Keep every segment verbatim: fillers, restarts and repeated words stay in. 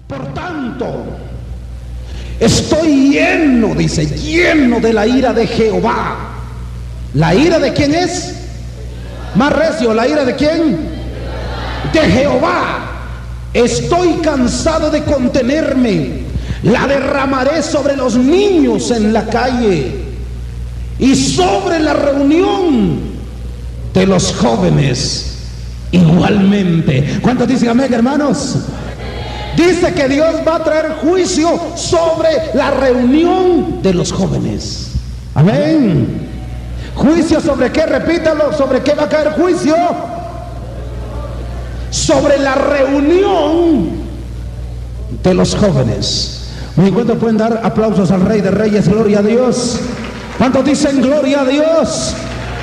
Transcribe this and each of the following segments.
Por tanto, estoy lleno, dice, lleno de la ira de Jehová. ¿La ira de quién es? Más recio, ¿la ira de quién? De Jehová. Estoy cansado de contenerme. La derramaré sobre los niños en la calle y sobre la reunión de los jóvenes igualmente. ¿Cuántos dicen amén, hermanos? Dice que Dios va a traer juicio sobre la reunión de los jóvenes. Amén. ¿Juicio sobre qué? Repítalo. ¿Sobre qué va a caer juicio? Sobre la reunión de los jóvenes. Muy cuántos pueden dar aplausos al Rey de Reyes. Gloria a Dios. ¿Cuántos dicen gloria a Dios?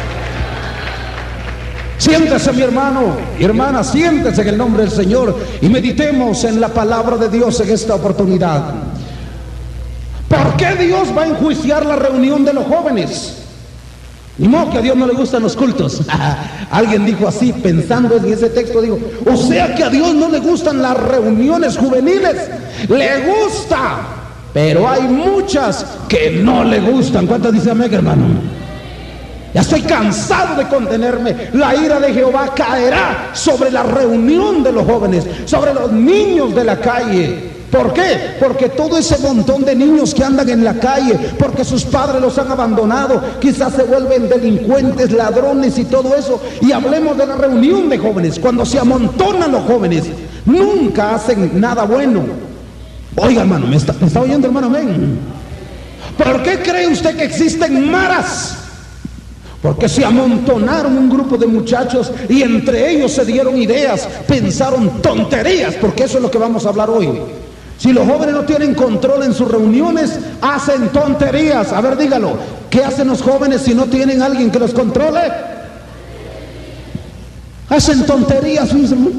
Siéntese, mi hermano y hermana, siéntese en el nombre del Señor y meditemos en la palabra de Dios en esta oportunidad. ¿Por qué Dios va a enjuiciar la reunión de los jóvenes? Ni modo que a Dios no le gustan los cultos. Alguien dijo así, pensando en ese texto, dijo, o sea que a Dios no le gustan las reuniones juveniles. Le gusta, pero hay muchas que no le gustan. ¿Cuántas dice amén, hermano? Ya estoy cansado de contenerme. La ira de Jehová caerá sobre la reunión de los jóvenes, sobre los niños de la calle. ¿Por qué? Porque todo ese montón de niños que andan en la calle, porque sus padres los han abandonado, quizás se vuelven delincuentes, ladrones y todo eso. Y hablemos de la reunión de jóvenes. Cuando se amontonan los jóvenes, nunca hacen nada bueno. Oiga, hermano, ¿me está, me está oyendo, hermano? Amén. ¿Por qué cree usted que existen maras? Porque se amontonaron un grupo de muchachos y entre ellos se dieron ideas, pensaron tonterías, porque eso es lo que vamos a hablar hoy. Si los jóvenes no tienen control en sus reuniones, hacen tonterías. A ver, dígalo, ¿qué hacen los jóvenes si no tienen alguien que los controle? Hacen tonterías.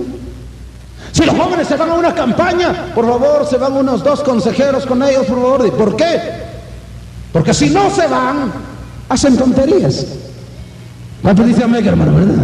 Si los jóvenes se van a una campaña, por favor, se van unos dos consejeros con ellos, por favor. ¿Por qué? Porque si no se van, hacen tonterías. ¿Cuánto dice amén, hermano? ¿Verdad?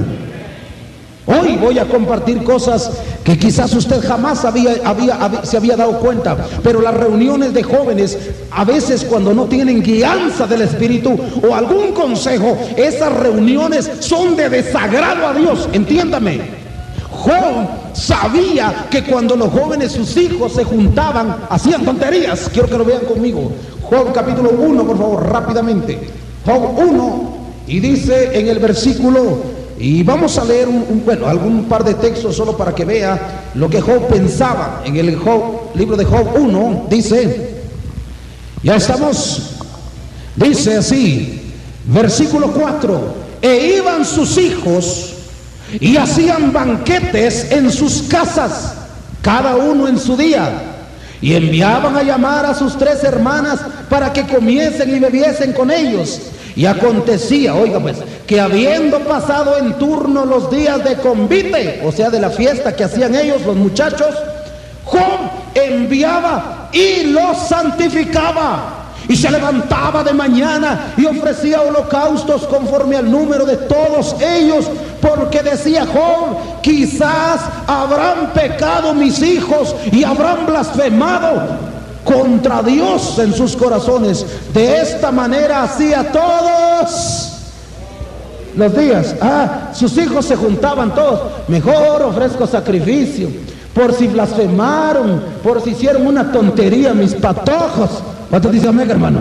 Hoy voy a compartir cosas que quizás usted jamás había, había, había, se había dado cuenta, pero las reuniones de jóvenes, a veces cuando no tienen guianza del Espíritu o algún consejo, esas reuniones son de desagrado a Dios. Entiéndame, Job sabía que cuando los jóvenes, sus hijos, se juntaban, hacían tonterías. Quiero que lo vean conmigo. Job capítulo uno, por favor, rápidamente. Job uno. Y dice en el versículo, y vamos a leer un, un, bueno, algún par de textos solo para que vea lo que Job pensaba. En el Job, libro de Job uno, dice, ya estamos, dice así, versículo cuatro, e iban sus hijos y hacían banquetes en sus casas, cada uno en su día, y enviaban a llamar a sus tres hermanas para que comiesen y bebiesen con ellos. Y acontecía, oiga pues, que habiendo pasado en turno los días de convite, o sea de la fiesta que hacían ellos, los muchachos, Job enviaba y los santificaba. Y se levantaba de mañana y ofrecía holocaustos conforme al número de todos ellos, porque decía Job, quizás habrán pecado mis hijos y habrán blasfemado contra Dios en sus corazones. De esta manera hacía todos los días. Ah, sus hijos se juntaban todos. Mejor ofrezco sacrificio, por si blasfemaron, por si hicieron una tontería mis patojos. ¿Cuánto dice amén, hermano?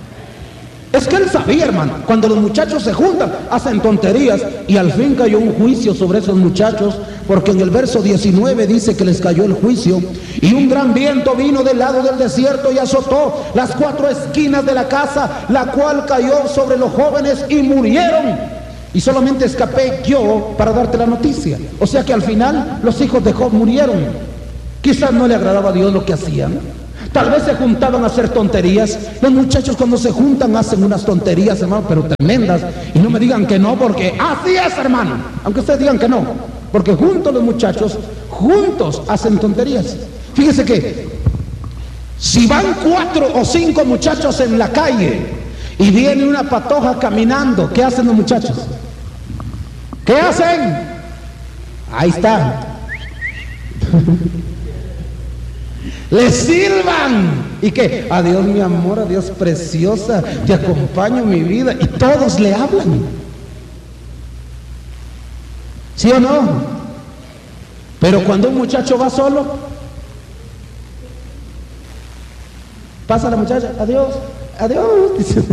Es que él sabía, hermano, cuando los muchachos se juntan, hacen tonterías, y al fin cayó un juicio sobre esos muchachos, porque en el verso diecinueve dice que les cayó el juicio, y un gran viento vino del lado del desierto y azotó las cuatro esquinas de la casa, la cual cayó sobre los jóvenes y murieron, y solamente escapé yo para darte la noticia. O sea que al final los hijos de Job murieron. Quizás no le agradaba a Dios lo que hacían. Tal vez se juntaban a hacer tonterías. Los muchachos cuando se juntan hacen unas tonterías, hermano, pero tremendas. Y no me digan que no, porque así es, hermano. Aunque ustedes digan que no, porque juntos los muchachos, juntos hacen tonterías. Fíjese que si van cuatro o cinco muchachos en la calle y viene una patoja caminando, ¿qué hacen los muchachos? ¿Qué hacen? Ahí está. Le sirvan. ¿Y qué? Adiós mi amor, adiós preciosa, te acompaño en mi vida. Y todos le hablan. ¿Sí o no? Pero cuando un muchacho va solo, pasa la muchacha, adiós, adiós. Dice,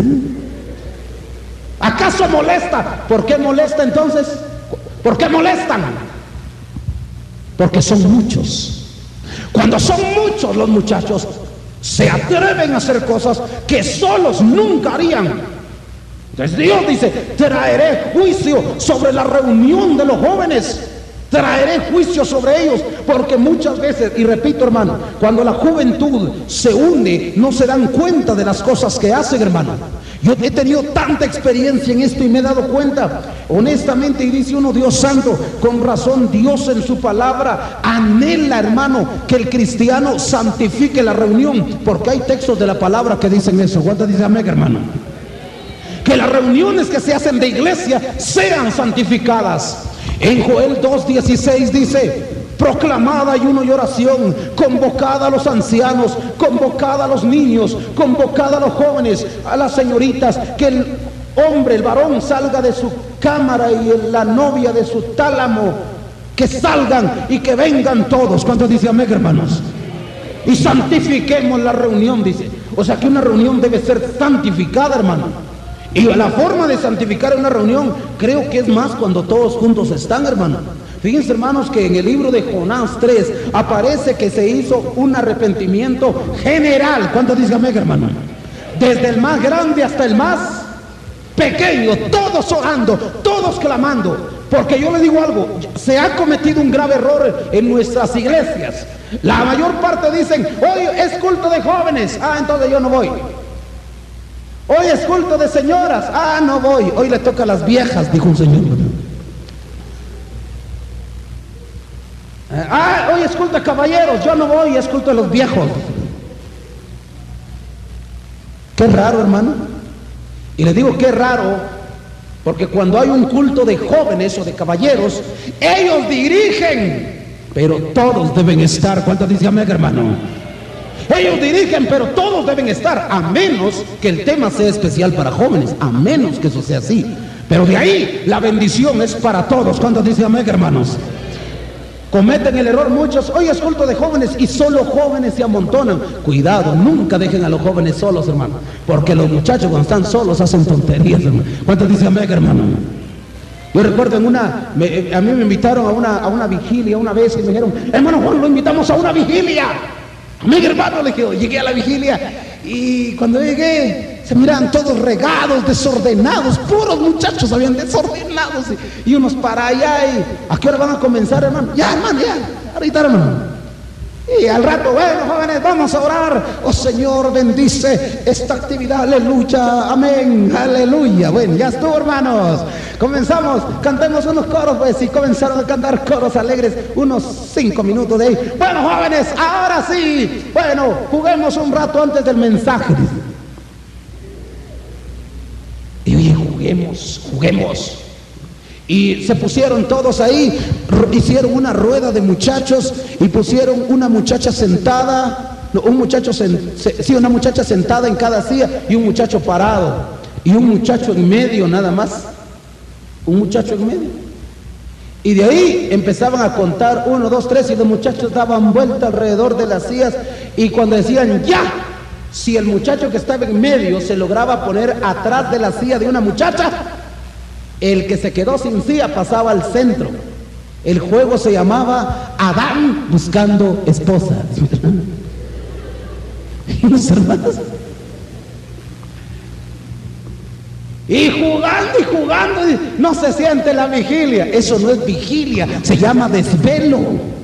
¿acaso molesta? ¿Por qué molesta entonces? ¿Por qué molestan? Porque son muchos. Cuando son muchos los muchachos, se atreven a hacer cosas que solos nunca harían. Entonces Dios dice, traeré juicio sobre la reunión de los jóvenes. Traeré juicio sobre ellos, porque muchas veces, y repito hermano, cuando la juventud se une, no se dan cuenta de las cosas que hacen, hermano. Yo he tenido tanta experiencia en esto y me he dado cuenta, honestamente, y dice uno, Dios santo, con razón Dios en su palabra anhela, hermano, que el cristiano santifique la reunión, porque hay textos de la palabra que dicen eso. ¿Cuánto dice amén, hermano? Que las reuniones que se hacen de iglesia sean santificadas. En Joel dos dieciséis dice, proclamada ayuno y oración, convocada a los ancianos, convocada a los niños, convocada a los jóvenes, a las señoritas, que el hombre, el varón salga de su cámara y la novia de su tálamo, que salgan y que vengan todos. ¿Cuántos dice amén, hermanos? Y santifiquemos la reunión, dice. O sea que una reunión debe ser santificada, hermano. Y la forma de santificar una reunión, creo que es más cuando todos juntos están, hermano. Fíjense, hermanos, que en el libro de Jonás tres aparece que se hizo un arrepentimiento general. ¿Cuántos dicen amén, hermano? Desde el más grande hasta el más pequeño, todos orando, todos clamando. Porque yo le digo algo, se ha cometido un grave error en nuestras iglesias. La mayor parte dicen, hoy es culto de jóvenes, ah, entonces yo no voy. Hoy es culto de señoras, ah, no voy. Hoy le toca a las viejas, dijo un señor. Ah, hoy es culto de caballeros, yo no voy, es culto de los viejos. Qué raro, hermano. Y le digo qué raro, porque cuando hay un culto de jóvenes o de caballeros, ellos dirigen, pero todos deben estar. ¿Cuántos dicen amén, hermano? Ellos dirigen, pero todos deben estar, a menos que el tema sea especial para jóvenes, a menos que eso sea así. Pero de ahí la bendición es para todos. ¿Cuántos dicen amén, hermanos? Cometen el error muchos, hoy es culto de jóvenes y solo jóvenes se amontonan. Cuidado, nunca dejen a los jóvenes solos, hermano, porque los muchachos cuando están solos hacen tonterías, hermano. ¿Cuántos dicen amén, hermano? Yo recuerdo en una, me, a mí me invitaron a una, a una vigilia una vez y me dijeron, hermano Juan, lo invitamos a una vigilia. Amén, hermano, le dije, llegué a la vigilia y cuando llegué se miraban todos regados, desordenados, puros muchachos habían desordenados y, y unos para allá. Y ¿a qué hora van a comenzar, hermano? Ya, hermano, ya, ahorita, hermano. Y al rato, bueno, jóvenes, vamos a orar. Oh Señor, bendice esta actividad, aleluya, amén, aleluya. Bueno, ya estuvo, hermanos. Comenzamos, cantemos unos coros, pues, y comenzaron a cantar coros alegres, unos cinco minutos de ahí. Bueno, jóvenes, ahora sí, bueno, juguemos un rato antes del mensaje. Y oye, juguemos, juguemos. Y se pusieron todos ahí, hicieron una rueda de muchachos y pusieron una muchacha sentada, no, un muchacho sen, se, sí, una muchacha sentada en cada silla y un muchacho parado y un muchacho en medio nada más, un muchacho en medio. Y de ahí empezaban a contar uno, dos, tres y los muchachos daban vuelta alrededor de las sillas y cuando decían ya, si el muchacho que estaba en medio se lograba poner atrás de la silla de una muchacha, el que se quedó sin silla pasaba al centro. El juego se llamaba Adán buscando esposa. Y los hermanos, y jugando y jugando, no se siente la vigilia. Eso no es vigilia, se llama desvelo.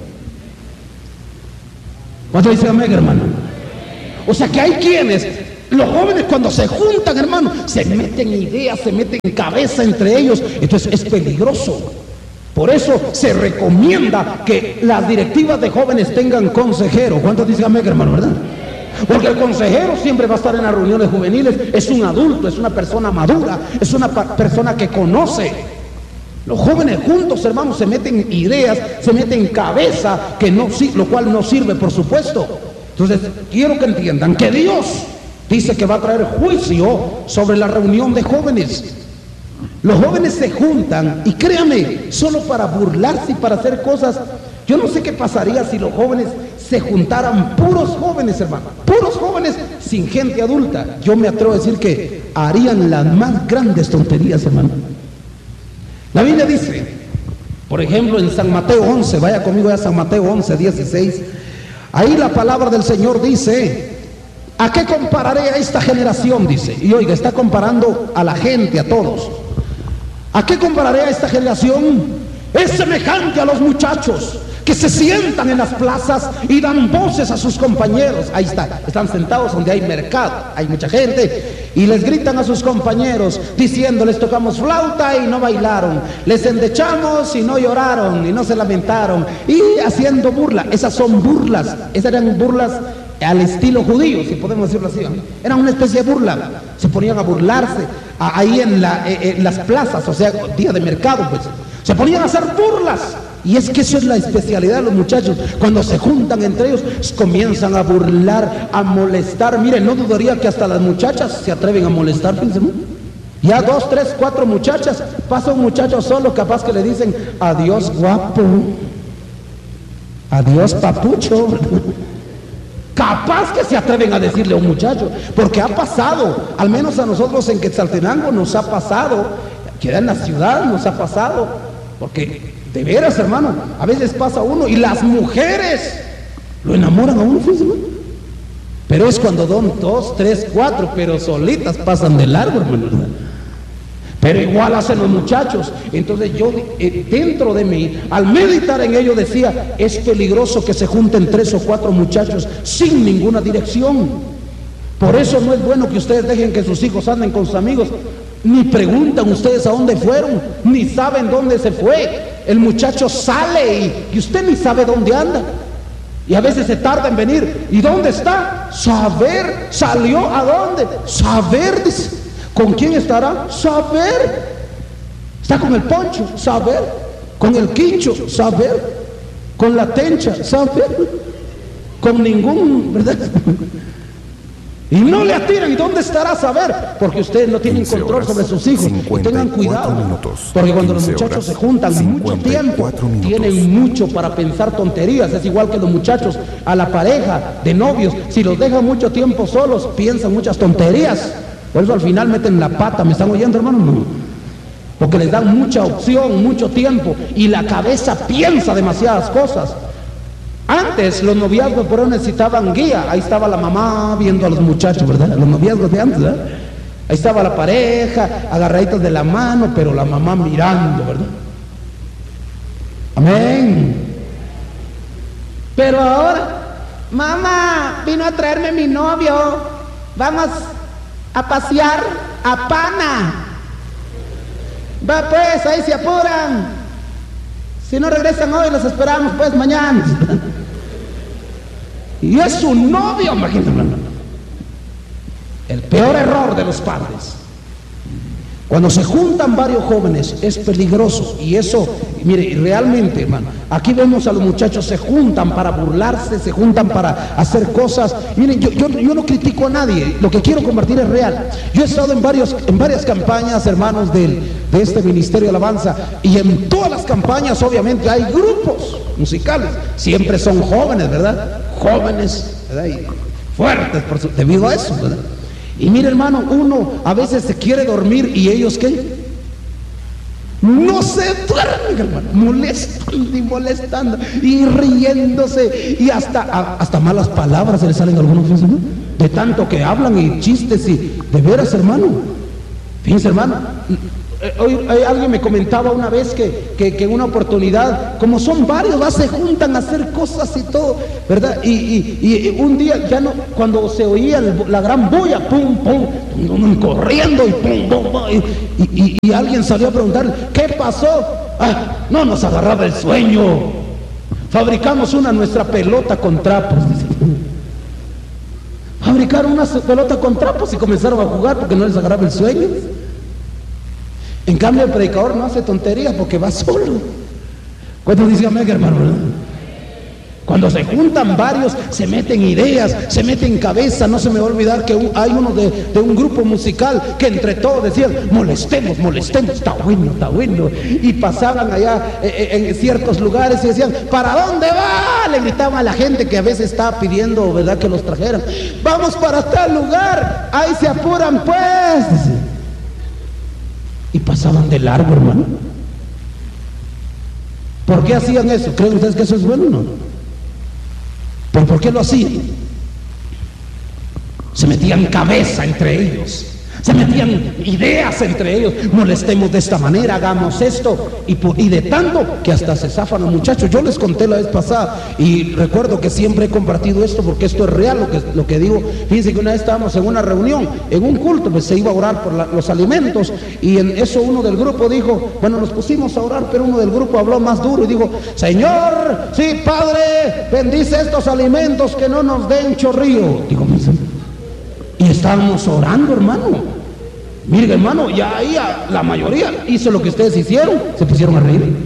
¿Cuánto dice amén, hermano? O sea que hay quienes, los jóvenes cuando se juntan, hermano, se meten ideas, se meten cabeza entre ellos. Entonces es peligroso. Por eso se recomienda que las directivas de jóvenes tengan consejero. ¿Cuántos dicen amén, hermano, verdad? Porque el consejero siempre va a estar en las reuniones juveniles. Es un adulto, es una persona madura, es una persona que conoce. Los jóvenes juntos, hermanos, se meten ideas, se meten cabeza, que no, lo cual no sirve, por supuesto. Entonces, quiero que entiendan que Dios dice que va a traer juicio sobre la reunión de jóvenes. Los jóvenes se juntan, y créame, solo para burlarse y para hacer cosas. Yo no sé qué pasaría si los jóvenes se juntaran, puros jóvenes, hermano, puros jóvenes sin gente adulta. Yo me atrevo a decir que harían las más grandes tonterías, hermano. La Biblia dice, por ejemplo, en San Mateo once, vaya conmigo a San Mateo once, dieciséis, ahí la palabra del Señor dice: ¿a qué compararé a esta generación? Dice, y oiga, está comparando a la gente, a todos. ¿A qué compararé a esta generación? Es semejante a los muchachos que se sientan en las plazas y dan voces a sus compañeros. Ahí está, están sentados donde hay mercado, hay mucha gente, y les gritan a sus compañeros diciendo: les tocamos flauta y no bailaron, les endechamos y no lloraron y no se lamentaron, y haciendo burla. Esas son burlas, esas eran burlas al estilo judío, si podemos decirlo así. Era una especie de burla. Se ponían a burlarse a, ahí en, la, en las plazas, o sea, día de mercado, pues se ponían a hacer burlas. Y es que eso es la especialidad de los muchachos. Cuando se juntan entre ellos, comienzan a burlar, a molestar. Miren, no dudaría que hasta las muchachas se atreven a molestar, fíjense, ¿no? Ya dos, tres, cuatro muchachas, pasa un muchacho solo, capaz que le dicen: adiós guapo, adiós papucho. Capaz que se atreven a decirle a un muchacho, porque ha pasado, al menos a nosotros en Quetzaltenango nos ha pasado, queda en la ciudad, nos ha pasado, porque de veras, hermano, a veces pasa uno y las mujeres lo enamoran a uno, fíjense, ¿no? Pero es cuando don dos, tres, cuatro, pero solitas pasan de largo, hermano. Pero igual hacen los muchachos. Entonces yo, eh, dentro de mí, al meditar en ello, decía: es peligroso que se junten tres o cuatro muchachos sin ninguna dirección. Por eso no es bueno que ustedes dejen que sus hijos anden con sus amigos. Ni preguntan ustedes a dónde fueron, ni saben dónde se fue. El muchacho sale y, y usted ni sabe dónde anda. Y a veces se tarda en venir. ¿Y dónde está? Saber. ¿Salió a dónde? Saber, dice. ¿Con quién estará? Saber. Está con el poncho, saber. Con el quincho, saber. Con la tencha, saber. Con ningún, ¿verdad? Y no le atiran. ¿Y dónde estará? Saber. Porque ustedes no tienen control sobre sus hijos. Y tengan cuidado, minutos, porque cuando los muchachos se juntan mucho tiempo, tienen mucho para pensar tonterías. Es igual que los muchachos a la pareja de novios. Si los dejan mucho tiempo solos, piensan muchas tonterías. Por eso al final meten la pata. ¿Me están oyendo, hermano? No. Porque les dan mucha opción, mucho tiempo, y la cabeza piensa demasiadas cosas. Antes los noviazgos por ahí necesitaban guía. Ahí estaba la mamá viendo a los muchachos, ¿verdad? Los noviazgos de antes, ¿verdad? Ahí estaba la pareja, agarraditos de la mano, pero la mamá mirando, ¿verdad? Amén. Pero ahora, mamá, vino a traerme mi novio, vamos a pasear a Pana. Va pues, ahí se apuran. Si no regresan hoy, los esperamos pues mañana. Y es su novio, imagínate. El peor error de los padres. Cuando se juntan varios jóvenes es peligroso. Y eso, mire, realmente, hermano, aquí vemos a los muchachos se juntan para burlarse, se juntan para hacer cosas. Miren, yo, yo, yo no critico a nadie, lo que quiero compartir es real. Yo he estado en, varios, en varias campañas, hermanos, del, de este Ministerio de Alabanza, y en todas las campañas obviamente hay grupos musicales. Siempre son jóvenes, ¿verdad? Jóvenes, ¿verdad? Y fuertes por su, debido a eso, ¿verdad? Y mire, hermano, uno a veces se quiere dormir y ellos ¿qué? No se duermen, hermano, molestando y molestando y riéndose, y hasta, hasta malas palabras se les salen a algunos, ¿no? De tanto que hablan y chistes, y de veras, hermano. Fíjense, hermano, hoy, hoy alguien me comentaba una vez que, que, que en una oportunidad, como son varios, ¿va? Se juntan a hacer cosas y todo, ¿verdad? Y, y, y un día ya no, cuando se oía el, la gran bulla, pum, pum, pum, corriendo y pum, pum, pum, y, y, y alguien salió a preguntarle: ¿qué pasó? Ah, no nos agarraba el sueño. Fabricamos una nuestra pelota con trapos, dice. Fabricaron una pelota con trapos y comenzaron a jugar porque no les agarraba el sueño. En cambio el predicador no hace tonterías porque va solo. ¿Cuántos dicen amén, hermano? Cuando se juntan varios, se meten ideas, se meten cabeza. No se me va a olvidar que hay uno de, de un grupo musical que entre todos decían, molestemos, molestemos, está bueno, está bueno. Y pasaban allá eh, en ciertos lugares y decían, ¿para dónde va? Le gritaban a la gente que a veces estaba pidiendo, ¿verdad?, que los trajeran. Vamos para tal lugar, ahí se apuran pues. Y pasaban de largo, hermano. ¿Por qué hacían eso? ¿Creen ustedes que eso es bueno o no? ¿Pero por qué lo hacían? Se metían cabeza entre ellos, se metían ideas entre ellos. Molestemos de esta manera, hagamos esto, y, y de tanto que hasta se zafan los muchachos. Yo les conté la vez pasada y recuerdo que siempre he compartido esto porque esto es real lo que, lo que digo. Fíjense que una vez estábamos en una reunión, en un culto, pues se iba a orar por la, los alimentos, y en eso uno del grupo dijo, bueno, nos pusimos a orar, pero uno del grupo habló más duro y dijo, Señor, sí, Padre, bendice estos alimentos, que no nos den chorrío. Digo, y estábamos orando, hermano. Miren, hermano, ya ahí la mayoría hizo lo que ustedes hicieron, se pusieron a reír.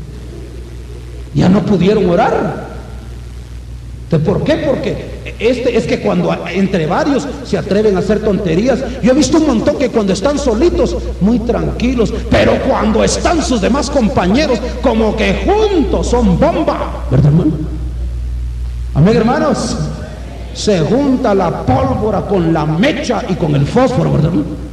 Ya no pudieron orar. Entonces, ¿por qué? Porque este es que cuando entre varios se atreven a hacer tonterías. Yo he visto un montón que cuando están solitos, muy tranquilos, pero cuando están sus demás compañeros, como que juntos son bomba, ¿verdad, hermano? Amén, hermanos. Se junta la pólvora con la mecha y con el fósforo, ¿verdad?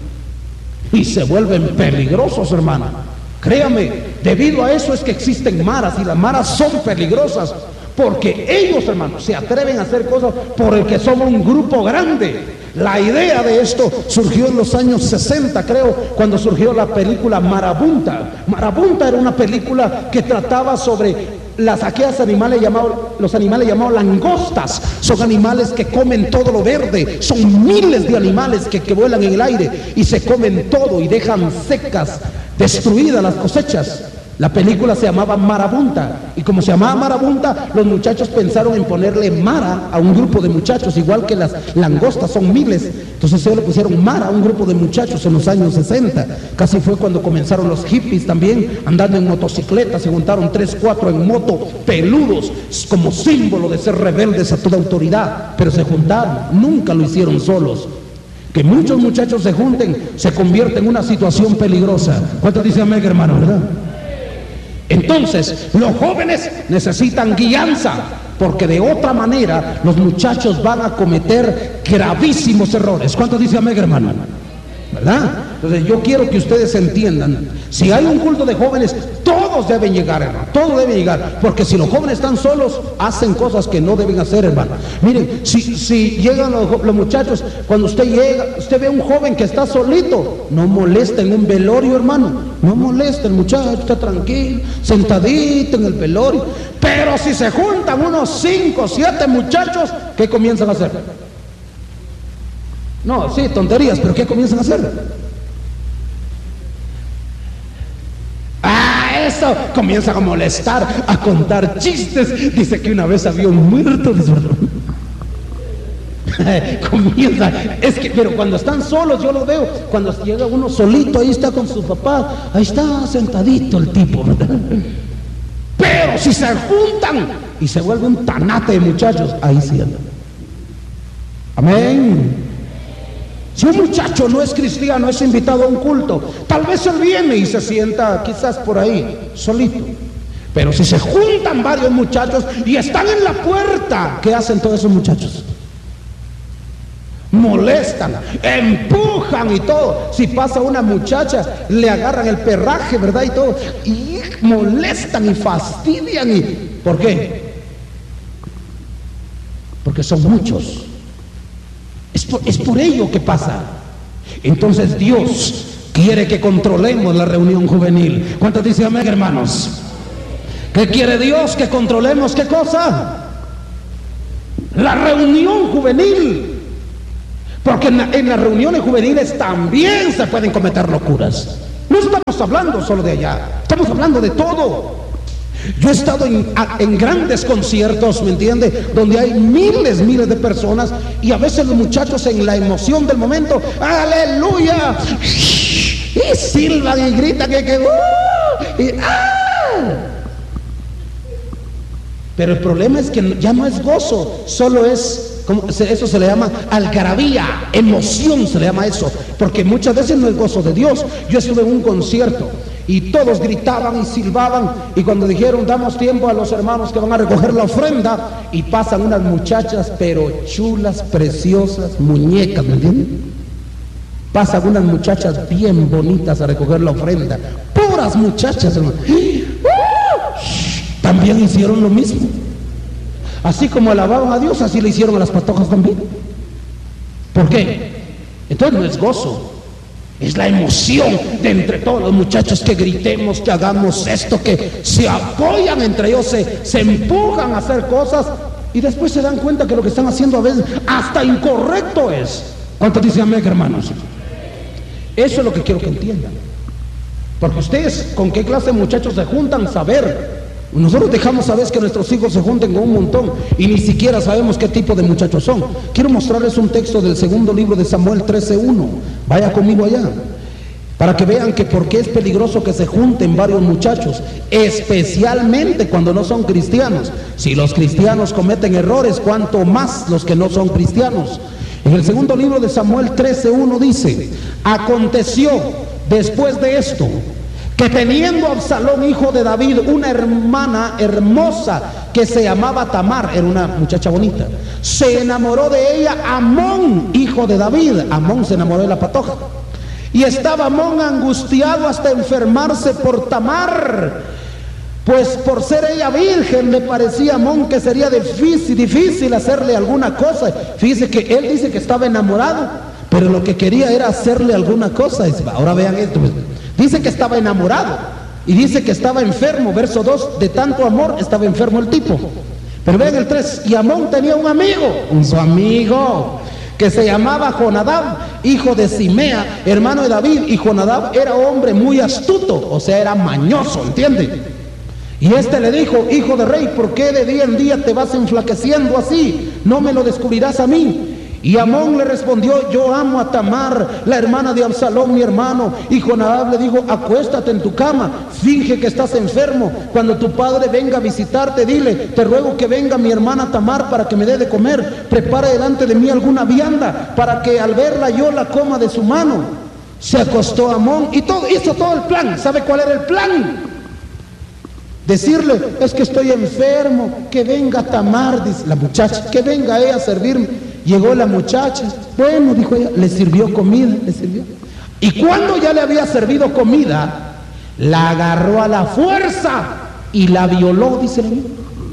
Y se vuelven peligrosos, hermano. Créame, debido a eso es que existen maras, y las maras son peligrosas, porque ellos, hermanos, se atreven a hacer cosas por el que somos un grupo grande. La idea de esto surgió en los años sesenta, creo, cuando surgió la película Marabunta. Marabunta era una película que trataba sobre las aquellas animales llamados, los animales llamados langostas. Son animales que comen todo lo verde. Son miles de animales que, que vuelan en el aire y se comen todo y dejan secas, destruidas las cosechas. La película se llamaba Marabunta, y como se llamaba Marabunta, los muchachos pensaron en ponerle Mara a un grupo de muchachos, igual que las langostas son miles. Entonces ellos le pusieron Mara a un grupo de muchachos en los años sesenta. Casi fue cuando comenzaron los hippies también, andando en motocicletas. Se juntaron tres, cuatro en moto, peludos, como símbolo de ser rebeldes a toda autoridad. Pero se juntaron, nunca lo hicieron solos. Que muchos muchachos se junten se convierte en una situación peligrosa. ¿Cuántos dicen amén, hermano, verdad? Entonces, los jóvenes necesitan guianza, porque de otra manera los muchachos van a cometer gravísimos errores. ¿Cuántos dicen amén, hermano? ¿Verdad? Entonces yo quiero que ustedes entiendan, si hay un culto de jóvenes, todos deben llegar, hermano, todos deben llegar, porque si los jóvenes están solos, hacen cosas que no deben hacer, hermano. Miren, si, si llegan los, los muchachos, cuando usted llega, usted ve a un joven que está solito, no molesta en un velorio, hermano, no molesta, el muchacho está tranquilo, sentadito en el velorio. Pero si se juntan unos cinco, siete muchachos, ¿qué comienzan a hacer? No, sí, tonterías, pero ¿qué comienzan a hacer? Ah, eso, comienzan a molestar, a contar chistes. Dice que una vez había un muerto, comienza, es que, pero cuando están solos, yo lo veo, cuando llega uno solito, ahí está con su papá, ahí está sentadito el tipo, ¿verdad? Pero si se juntan y se vuelve un tanate de muchachos, ahí sí andan. Amén. Si un muchacho no es cristiano, es invitado a un culto, tal vez él viene y se sienta quizás por ahí, solito. Pero si se juntan varios muchachos y están en la puerta, ¿qué hacen todos esos muchachos? Molestan, empujan y todo. Si pasa una muchacha, le agarran el perraje, ¿verdad? Y todo. Y molestan y fastidian. Y, ¿por qué? Porque son muchos. Es por, es por ello que pasa. Entonces Dios quiere que controlemos la reunión juvenil. ¿Cuántos dicen amén, hermanos? ¿Qué quiere Dios? Que controlemos, ¿qué cosa? La reunión juvenil. Porque en, la, en las reuniones juveniles también se pueden cometer locuras. No estamos hablando solo de allá, estamos hablando de todo. Yo he estado en, en grandes conciertos, ¿me entiende? Donde hay miles, miles de personas, y a veces los muchachos en la emoción del momento, ¡aleluya! Y silban y gritan que, que ¡uh! y, ¡ah! Pero el problema es que ya no es gozo, solo es, eso se le llama algarabía, emoción se le llama eso, porque muchas veces no es gozo de Dios. Yo estuve en un concierto y todos gritaban y silbaban, y cuando dijeron damos tiempo a los hermanos que van a recoger la ofrenda, y pasan unas muchachas pero chulas, preciosas, muñecas, ¿me entienden? Pasan unas muchachas bien bonitas a recoger la ofrenda, puras muchachas, hermano. También hicieron lo mismo. Así como alababan a Dios, así le hicieron a las patojas también. ¿Por qué? Entonces no es gozo, es la emoción de entre todos los muchachos que gritemos, que hagamos esto, que se apoyan entre ellos, se, se empujan a hacer cosas, y después se dan cuenta que lo que están haciendo a veces hasta incorrecto es. ¿Cuántos dicen amén, hermanos? Eso es lo que quiero que entiendan. Porque ustedes, ¿con qué clase de muchachos se juntan? Saber. Nosotros dejamos a veces que nuestros hijos se junten con un montón y ni siquiera sabemos qué tipo de muchachos son. Quiero mostrarles un texto del segundo libro de Samuel trece uno. Vaya conmigo allá, para que vean que por qué es peligroso que se junten varios muchachos, especialmente cuando no son cristianos. Si los cristianos cometen errores, cuanto más los que no son cristianos. En el segundo libro de Samuel trece uno dice: aconteció después de esto que teniendo Absalón, hijo de David, una hermana hermosa que se llamaba Tamar, era una muchacha bonita, se enamoró de ella Amón, hijo de David. Amón se enamoró de la patoja, y estaba Amón angustiado hasta enfermarse por Tamar, pues por ser ella virgen le parecía a Amón que sería difícil, difícil hacerle alguna cosa. Fíjese que él dice que estaba enamorado, pero lo que quería era hacerle alguna cosa. Ahora vean esto, dice que estaba enamorado y dice que estaba enfermo. Verso dos, de tanto amor estaba enfermo el tipo. Pero vean el tres, y Amón tenía un amigo, un su amigo, que se llamaba Jonadab, hijo de Simea, hermano de David. Y Jonadab era hombre muy astuto, o sea, era mañoso, ¿entiende? Y este le dijo: hijo de rey, ¿por qué de día en día te vas enflaqueciendo así? ¿No me lo descubrirás a mí? Y Amón le respondió: yo amo a Tamar, la hermana de Absalón, mi hermano. Y Jonadab le dijo: acuéstate en tu cama, finge que estás enfermo. Cuando tu padre venga a visitarte, dile: te ruego que venga mi hermana Tamar para que me dé de comer. Prepara delante de mí alguna vianda, para que al verla yo la coma de su mano. Se acostó Amón y todo, hizo todo el plan. ¿Sabe cuál era el plan? Decirle: es que estoy enfermo, que venga Tamar, dice la muchacha, que venga ella a servirme. Llegó la muchacha, bueno, dijo ella, le sirvió comida, le sirvió. Y cuando ya le había servido comida, la agarró a la fuerza y la violó, dice la Biblia.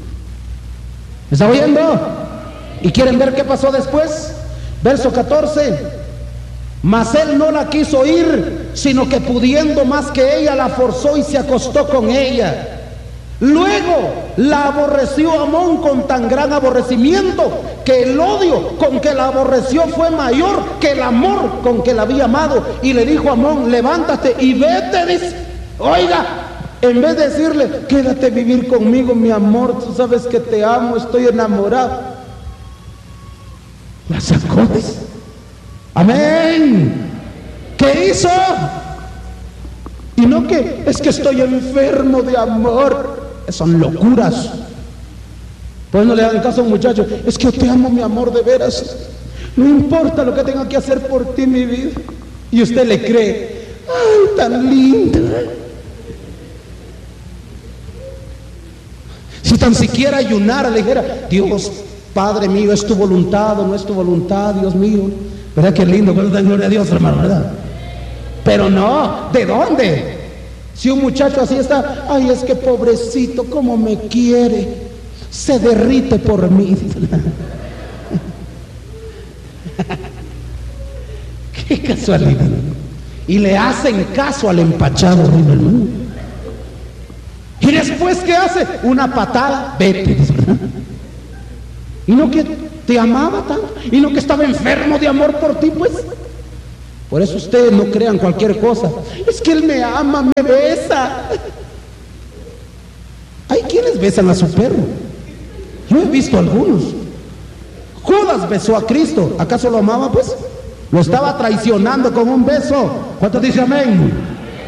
¿Me está oyendo? ¿Y quieren ver qué pasó después? Verso catorce. Mas él no la quiso ir, sino que pudiendo más que ella, la forzó y se acostó con ella. Luego la aborreció Amón con tan gran aborrecimiento que el odio con que la aborreció fue mayor que el amor con que la había amado. Y le dijo a Amón: levántate y vete, dice. Oiga, en vez de decirle: quédate a vivir conmigo, mi amor, tú sabes que te amo, estoy enamorado, la sacó, dice. Amén. ¿Qué hizo? Y no que es que estoy enfermo de amor. Son locuras. Pues no le hagan caso a un muchacho: es que yo te amo, mi amor, de veras, no importa lo que tenga que hacer por ti, mi vida. Y usted le cree: ay, tan linda. Si tan siquiera ayunara, le dijera: Dios, Padre mío, es tu voluntad o no es tu voluntad, Dios mío. ¿Verdad que lindo? Cuando da gloria a Dios, hermano, ¿verdad? Pero no, ¿de dónde? Si un muchacho así está: ay, es que pobrecito, cómo me quiere, se derrite por mí. Qué casualidad. Y le hacen caso al empachado, hermano. Y después, ¿qué hace? Una patada, vete. Y no que te amaba tanto, y no que estaba enfermo de amor por ti, pues. Por eso ustedes no crean cualquier cosa: es que él me ama, me besa. Hay quienes besan a su perro. Yo he visto algunos. Judas besó a Cristo. ¿Acaso lo amaba, pues? Lo estaba traicionando con un beso. ¿Cuántos dicen amén?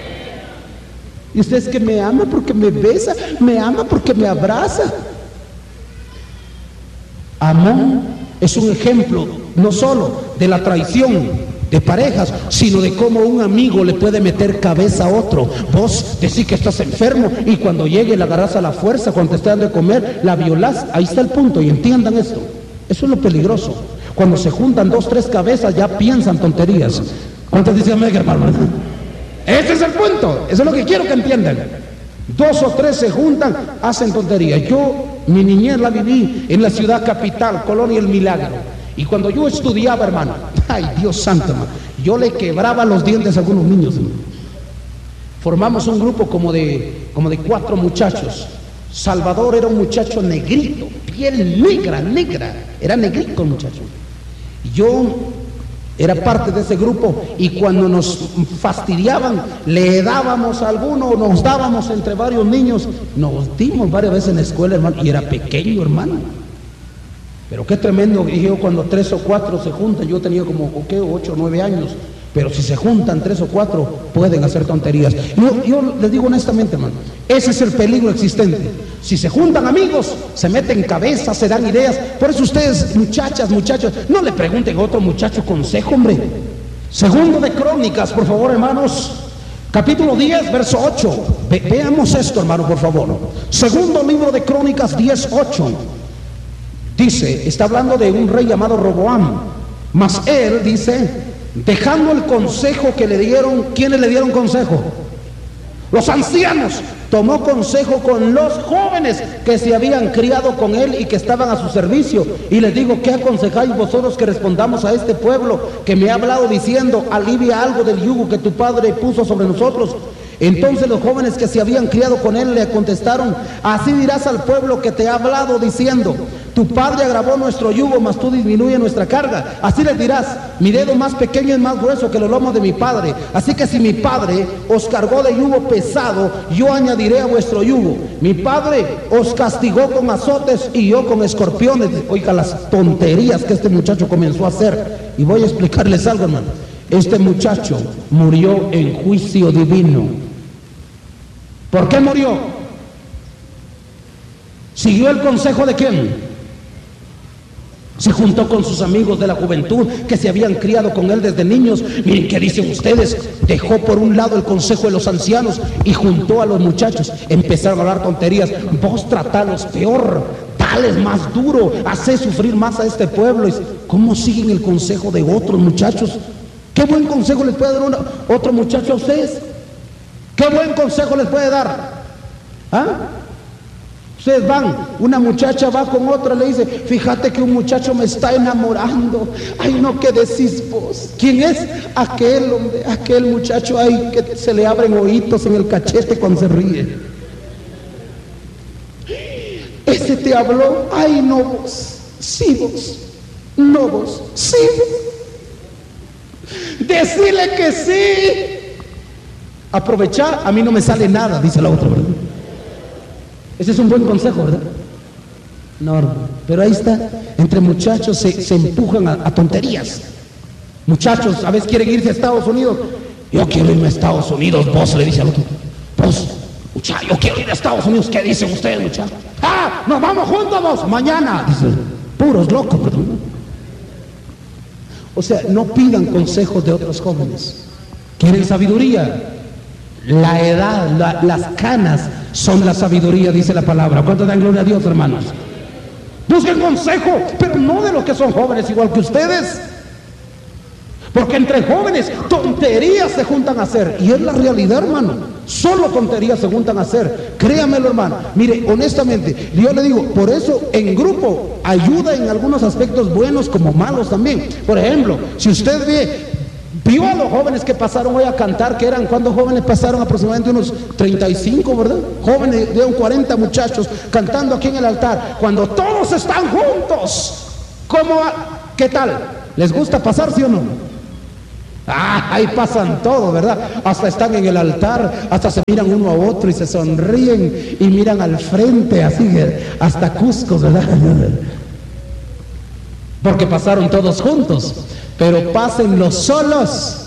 Y usted: es que me ama porque me besa, me ama porque me abraza. Amón es un ejemplo no solo de la traición de parejas, sino de cómo un amigo le puede meter cabeza a otro. Vos decís que estás enfermo y cuando llegue la agarrás a la fuerza, cuando te esté dando de comer, la violás. Ahí está el punto, y entiendan esto. Eso es lo peligroso. Cuando se juntan dos, tres cabezas, ya piensan tonterías. ¿Cuántos dicen amén, hermano? Ese es el punto. Eso es lo que quiero que entiendan. Dos o tres se juntan, hacen tonterías. Yo, mi niñez la viví en la ciudad capital, Colonia El Milagro. Y cuando yo estudiaba, hermano, ay Dios santo, hermano, yo le quebraba los dientes a algunos niños, hermano. Formamos un grupo como de, como de cuatro muchachos. Salvador era un muchacho negrito, piel negra, negra, era negrito el muchacho. Y yo era parte de ese grupo, y cuando nos fastidiaban, le dábamos a alguno, nos dábamos entre varios niños, nos dimos varias veces en la escuela, hermano, y era pequeño, hermano. Pero qué tremendo, dije yo, cuando tres o cuatro se juntan. Yo tenía como, ¿qué? ocho o nueve años. Pero si se juntan tres o cuatro, pueden hacer tonterías. Yo, yo les digo honestamente, hermano, ese es el peligro existente. Si se juntan amigos, se meten cabezas, se dan ideas. Por eso ustedes, muchachas, muchachos, no le pregunten a otro muchacho consejo, hombre. Segundo de Crónicas, por favor, hermanos. Capítulo diez, verso ocho. Ve, veamos esto, hermano, por favor. Segundo libro de Crónicas diez, ocho. Dice, está hablando de un rey llamado Roboam. Mas él, dice, dejando el consejo que le dieron, ¿quiénes le dieron consejo? Los ancianos. Tomó consejo con los jóvenes que se habían criado con él y que estaban a su servicio. Y les digo, ¿qué aconsejáis vosotros que respondamos a este pueblo que me ha hablado diciendo, alivia algo del yugo que tu padre puso sobre nosotros? Entonces los jóvenes que se habían criado con él le contestaron, así dirás al pueblo que te ha hablado diciendo, tu padre agravó nuestro yugo, mas tú disminuye nuestra carga. Así les dirás, mi dedo más pequeño es más grueso que los lomos de mi padre. Así que si mi padre os cargó de yugo pesado, yo añadiré a vuestro yugo. Mi padre os castigó con azotes y yo con escorpiones. Oiga las tonterías que este muchacho comenzó a hacer. Y voy a explicarles algo, hermano. Este muchacho murió en juicio divino. ¿Por qué murió? ¿Siguió el consejo de quién? Se juntó con sus amigos de la juventud que se habían criado con él desde niños. Miren qué dicen ustedes. Dejó por un lado el consejo de los ancianos y juntó a los muchachos. Empezaron a hablar tonterías. Vos tratalos peor, dales más duro, hacé sufrir más a este pueblo. ¿Cómo siguen el consejo de otros muchachos? ¿Qué buen consejo les puede dar una, otro muchacho a ustedes? ¿Qué buen consejo les puede dar? ¿Ah? Ustedes van, una muchacha va con otra, le dice, fíjate que un muchacho me está enamorando. Ay, no, ¿qué decís vos? ¿Quién es? Aquel hombre, aquel muchacho ahí que se le abren ojitos en el cachete cuando se ríe. Ese te habló. Ay, no vos, sí vos, no vos, sí vos. Decirle que sí. Aprovechar, a mí no me sale nada, dice la otra, ¿verdad? Ese es un buen consejo, ¿verdad? No, pero ahí está, entre muchachos se, se empujan a, a tonterías. Muchachos, a veces quieren irse a Estados Unidos. Yo quiero irme a Estados Unidos, vos, le dice al otro. Vos, muchachos, yo quiero ir a Estados Unidos. ¿Qué dicen ustedes, muchachos? ¡Ah! ¡Nos vamos juntos vos! Mañana. Dicen, puros locos, ¿verdad? O sea, no pidan consejos de otros jóvenes. ¿Quieren sabiduría? La edad, la, las canas son la sabiduría, dice la palabra. ¿Cuánto dan gloria a Dios, hermanos? Busquen consejo, pero no de los que son jóvenes igual que ustedes. Porque entre jóvenes tonterías se juntan a hacer. Y es la realidad, hermano. Solo tonterías se juntan a hacer. Créamelo, hermano. Mire, honestamente, yo le digo, por eso en grupo ayuda en algunos aspectos buenos como malos también. Por ejemplo, si usted ve, vio a los jóvenes que pasaron hoy a cantar, que eran, ¿cuántos jóvenes pasaron? Aproximadamente unos treinta y cinco, ¿verdad? Jóvenes, de un cuarenta muchachos cantando aquí en el altar. Cuando todos están juntos, ¿cómo? ¿Qué tal? ¿Les gusta pasar, sí o no? Ah, ahí pasan todo, ¿verdad? Hasta están en el altar, hasta se miran uno a otro y se sonríen y miran al frente, así, hasta Cusco, ¿verdad? Porque pasaron todos juntos. Pero pásenlos solos.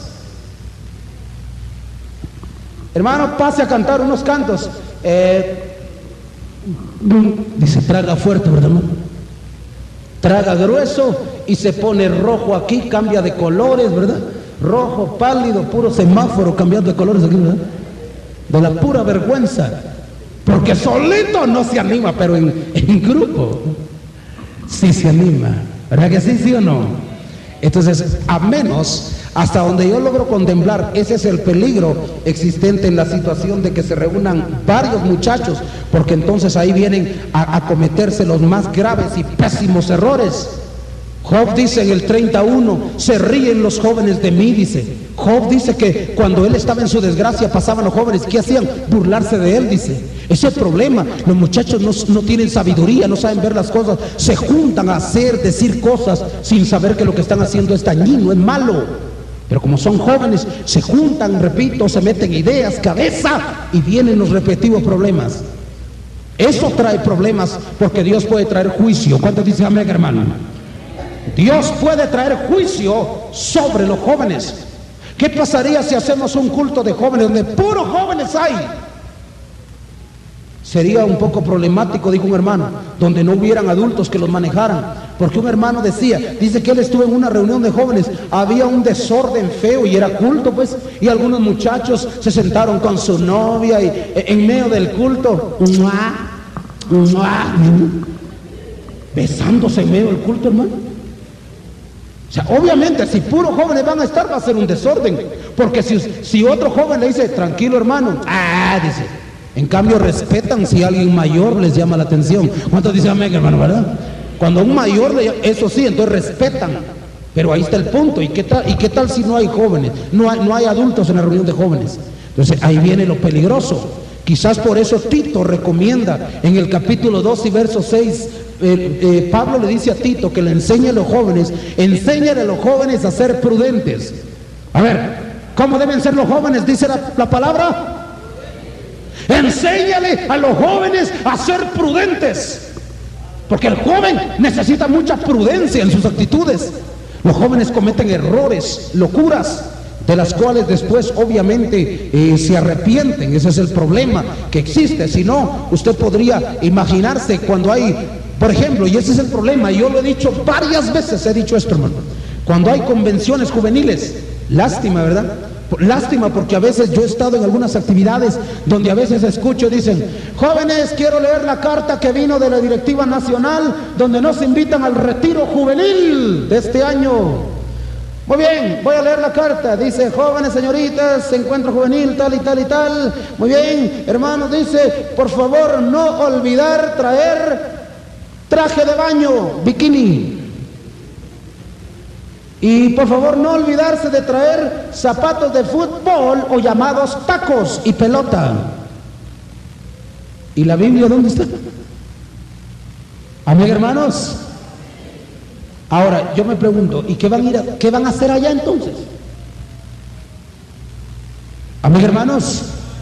Hermano, pase a cantar unos cantos. Eh, dice, traga fuerte, ¿verdad, hermano? traga grueso y se pone rojo aquí, cambia de colores, ¿verdad? Rojo, pálido, puro semáforo cambiando de colores aquí, ¿verdad? De la pura vergüenza. Porque solito no se anima, pero en, en grupo sí se anima. ¿Verdad que sí, sí o no? Entonces, a menos, hasta donde yo logro contemplar, ese es el peligro existente en la situación de que se reúnan varios muchachos, porque entonces ahí vienen a, a cometerse los más graves y pésimos errores. Job dice en el treinta y uno, se ríen los jóvenes de mí, dice. Job dice que cuando él estaba en su desgracia pasaban los jóvenes, ¿qué hacían? Burlarse de él, dice. Ese es el problema, los muchachos no, no tienen sabiduría, no saben ver las cosas, se juntan a hacer, decir cosas sin saber que lo que están haciendo es dañino, es malo. Pero como son jóvenes, se juntan, repito, se meten ideas, cabeza, y vienen los respectivos problemas. Eso trae problemas, porque Dios puede traer juicio. ¿Cuántos dicen amén, hermano? Dios puede traer juicio sobre los jóvenes. ¿Qué pasaría si hacemos un culto de jóvenes donde puros jóvenes hay? Sería un poco problemático, dijo un hermano, donde no hubieran adultos que los manejaran. Porque un hermano decía, dice que él estuvo en una reunión de jóvenes, había un desorden feo y era culto, pues, y algunos muchachos se sentaron con su novia y en medio del culto, ¡mua! ¡mua! besándose en medio del culto, hermano. O sea, obviamente, si puros jóvenes van a estar, va a ser un desorden. Porque si, si otro joven le dice, tranquilo, hermano, ah, dice, en cambio respetan si alguien mayor les llama la atención. ¿Cuántos dicen amén, hermano, verdad? Cuando un mayor le llama, eso sí, entonces respetan. Pero ahí está el punto. ¿Y qué tal, y qué tal si no hay jóvenes? No hay, no hay adultos en la reunión de jóvenes. Entonces ahí viene lo peligroso. Quizás por eso Tito recomienda en el capítulo dos y verso seis, eh, eh, Pablo le dice a Tito que le enseñe a los jóvenes, enséñale a los jóvenes a ser prudentes. A ver, ¿cómo deben ser los jóvenes? Dice la, la palabra. Enséñale a los jóvenes a ser prudentes. Porque el joven necesita mucha prudencia en sus actitudes. Los jóvenes cometen errores, locuras, de las cuales después obviamente eh, se arrepienten. Ese es el problema que existe. Si no, usted podría imaginarse cuando hay, por ejemplo, y ese es el problema, y yo lo he dicho varias veces, he dicho esto, hermano, cuando hay convenciones juveniles, lástima, ¿verdad? Lástima, porque a veces yo he estado en algunas actividades donde a veces escucho, dicen, jóvenes, quiero leer la carta que vino de la directiva nacional donde nos invitan al retiro juvenil de este año. Muy bien, voy a leer la carta. Dice, jóvenes, señoritas, encuentro juvenil, tal y tal y tal. Muy bien, hermanos, dice, por favor, no olvidar traer traje de baño, bikini. Y por favor, no olvidarse de traer zapatos de fútbol o llamados tacos y pelota. ¿Y la Biblia dónde está? Amén, hermanos. Ahora, yo me pregunto, ¿y qué van a ir a, qué van a hacer allá entonces? Amén, hermanos.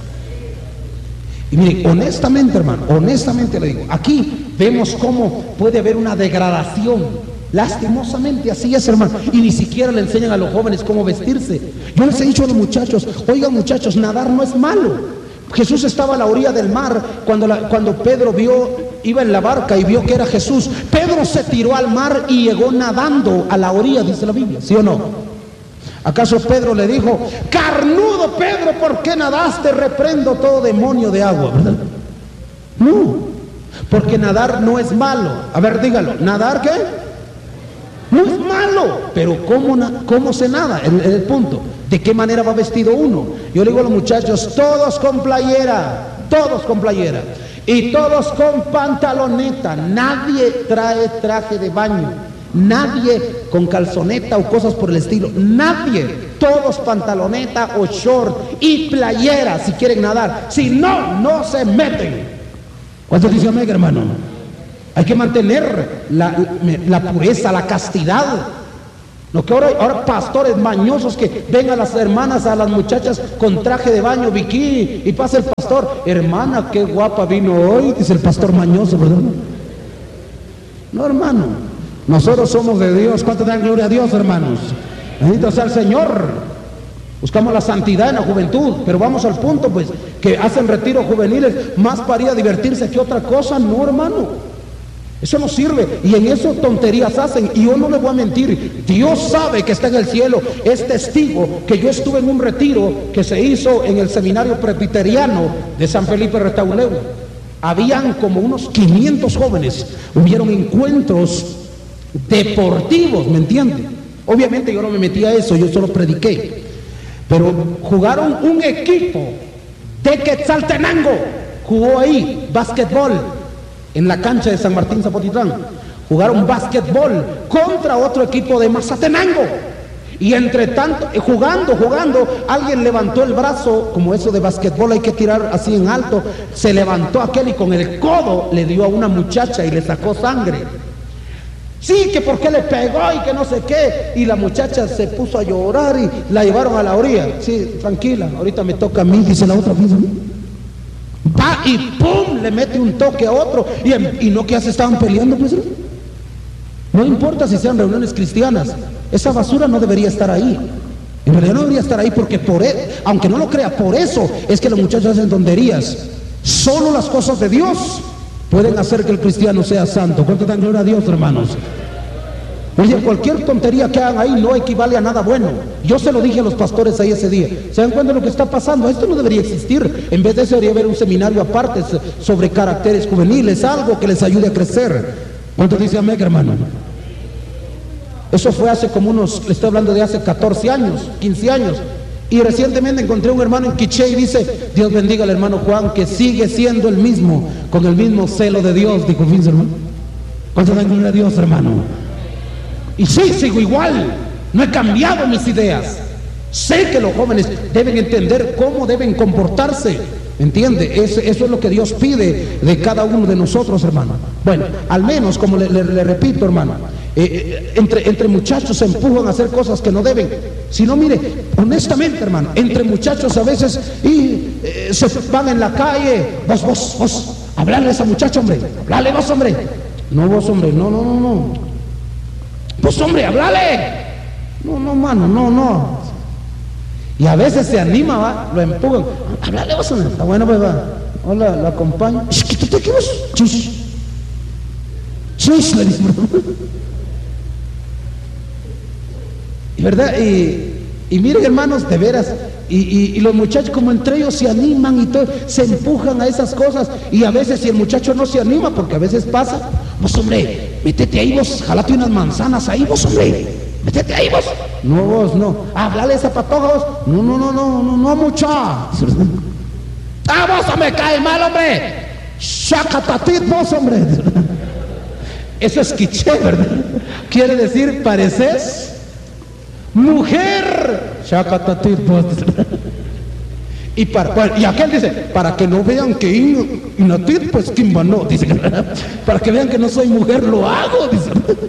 Y miren, honestamente, hermano, honestamente le digo, aquí vemos cómo puede haber una degradación. Lastimosamente así es, hermano. Y ni siquiera le enseñan a los jóvenes cómo vestirse. Yo les he dicho a los muchachos, oigan muchachos, nadar no es malo. Jesús estaba a la orilla del mar cuando, la, cuando Pedro vio, iba en la barca y vio que era Jesús. Pedro se tiró al mar y llegó nadando a la orilla, dice la Biblia, ¿sí o no? ¿Acaso Pedro le dijo, carnudo Pedro, ¿por qué nadaste? Reprendo todo demonio de agua, ¿verdad? No, porque nadar no es malo. A ver, dígalo, ¿nadar qué? No es malo, pero ¿cómo, cómo se nada? El, el punto, ¿de qué manera va vestido uno? Yo le digo a los muchachos, todos con playera, todos con playera, y todos con pantaloneta, nadie trae traje de baño, nadie con calzoneta o cosas por el estilo, nadie, todos pantaloneta o short y playera si quieren nadar, si no, no se meten. ¿Cuántos dicen amén, hermano? Hay que mantener la, la, la pureza, la castidad. No que ahora, ahora pastores mañosos que ven a las hermanas, a las muchachas con traje de baño, bikini, y pasa el pastor, hermana, qué guapa vino hoy, dice el pastor mañoso, ¿verdad? No, hermano, nosotros somos de Dios. ¿Cuánto dan gloria a Dios, hermanos? Bendito sea el Señor. Buscamos la santidad en la juventud, pero vamos al punto, pues, que hacen retiros juveniles más para ir a divertirse que otra cosa. No, hermano. Eso no sirve, y en eso tonterías hacen. Y yo no les voy a mentir, Dios sabe que está en el cielo, es testigo que yo estuve en un retiro que se hizo en el seminario presbiteriano de San Felipe Retauleu. Habían como unos quinientos jóvenes, hubieron encuentros deportivos, ¿me entienden? Obviamente yo no me metí a eso, yo solo prediqué, pero jugaron un equipo de Quetzaltenango, jugó ahí básquetbol en la cancha de San Martín Zapotitlán. Jugaron básquetbol contra otro equipo de Mazatenango, y entre tanto, jugando, jugando, alguien levantó el brazo, como eso de básquetbol hay que tirar así en alto, se levantó aquel y con el codo le dio a una muchacha y le sacó sangre. Sí, que por qué le pegó y que no sé qué, y la muchacha se puso a llorar y la llevaron a la orilla. Sí, tranquila, ahorita me toca a mí, dice la otra, fíjate. Va y pum, le mete un toque a otro, y, y no que ya se estaban peleando, pues. No importa si sean reuniones cristianas, esa basura no debería estar ahí. En realidad no debería estar ahí, porque por él, aunque no lo crea, por eso es que los muchachos hacen tonterías. Solo las cosas de Dios pueden hacer que el cristiano sea santo. ¿Cuánto dan gloria a Dios, hermanos? Oye, cualquier tontería que hagan ahí no equivale a nada bueno. Yo se lo dije a los pastores ahí ese día. ¿Se dan cuenta de lo que está pasando? Esto no debería existir. En vez de eso debería haber un seminario aparte sobre caracteres juveniles, algo que les ayude a crecer. ¿Cuánto dice amén, hermano? Eso fue hace como unos, le estoy hablando de hace catorce años, quince años. Y recientemente encontré un hermano en Quiché y dice, Dios bendiga al hermano Juan, que sigue siendo el mismo, con el mismo celo de Dios. Dijo, fíjense, hermano. ¿Cuánto dan gloria a Dios, hermano? Y sí, sigo igual, no he cambiado mis ideas. Sé que los jóvenes deben entender cómo deben comportarse, ¿entiende? Eso, eso es lo que Dios pide de cada uno de nosotros, hermano. Bueno, al menos, como le, le, le repito, hermano, eh, eh, entre, entre muchachos se empujan a hacer cosas que no deben. Si no, mire, honestamente, hermano, entre muchachos a veces y eh, se van en la calle, vos, vos, vos, hablarle a esa muchacha, hombre, hablarle vos, hombre. No, vos, hombre, no, no, no, no. Pues hombre, háblale. No, no, mano, no, no. Y a veces se anima, va, lo empujan. Háblale vos, hombre. Está bueno, pues va. Hola, lo acompaño. Quítate aquí vos. Chus. Chus, le dice. Y verdad, y, y miren, hermanos, de veras. Y, y, y los muchachos, como entre ellos se animan y todo, se empujan a esas cosas. Y a veces si el muchacho no se anima, porque a veces pasa, vos, hombre, métete ahí vos, jalate unas manzanas ahí vos, hombre, métete ahí vos. No, vos, no. Háblale esa patoja vos. No, no, no, no, no, no, mucha. Ah, vos, me cae mal, hombre. Shakatatit vos, hombre. Eso es quiché, ¿verdad? Quiere decir, pareces mujer. Shakatatit vos. Y, para, y aquel dice, para que no vean que in, inatit, pues kimba no, dice, para que vean que no soy mujer, lo hago, dice.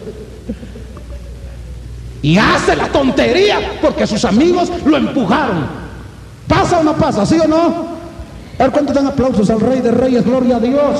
Y hace la tontería porque sus amigos lo empujaron. ¿Pasa o no pasa? ¿Sí o no? A ver cuántos dan aplausos al Rey de Reyes, gloria a Dios.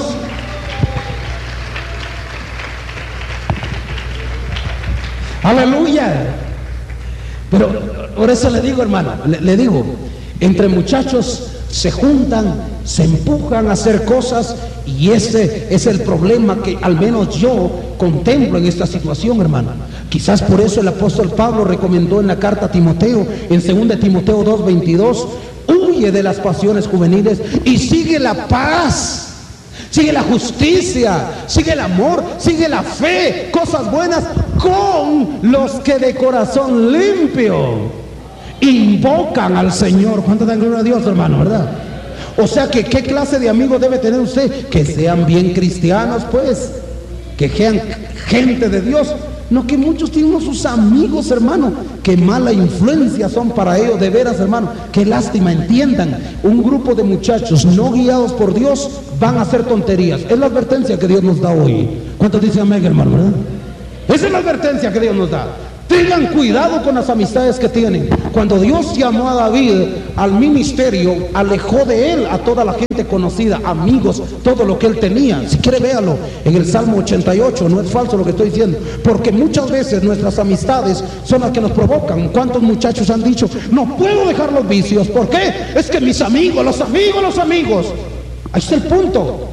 Aleluya. Pero por eso le digo, hermano, le, le digo, entre muchachos se juntan, se empujan a hacer cosas, y ese es el problema que al menos yo contemplo en esta situación, hermano. Quizás por eso el apóstol Pablo recomendó en la carta a Timoteo, en segunda de Timoteo dos veintidós, huye de las pasiones juveniles y sigue la paz, sigue la justicia, sigue el amor, sigue la fe, cosas buenas, con los que de corazón limpio invocan al Señor. ¿Cuánto dan gloria a Dios, hermano, verdad? O sea que qué clase de amigos debe tener usted, que sean bien cristianos, pues, que sean gente de Dios. No, que muchos tienen sus amigos, hermano, que mala influencia son para ellos, de veras, hermano. Qué lástima, entiendan, un grupo de muchachos no guiados por Dios van a hacer tonterías. Es la advertencia que Dios nos da hoy. ¿Cuántos dicen amén, hermano, verdad? Esa es la advertencia que Dios nos da. Tengan cuidado con las amistades que tienen. Cuando Dios llamó a David al ministerio, alejó de él a toda la gente conocida, amigos, todo lo que él tenía. Si quiere, véalo en el Salmo ochenta y ocho, no es falso lo que estoy diciendo, porque muchas veces nuestras amistades son las que nos provocan. ¿Cuántos muchachos han dicho, no puedo dejar los vicios? ¿Por qué? Es que mis amigos, los amigos, los amigos. Ahí está el punto.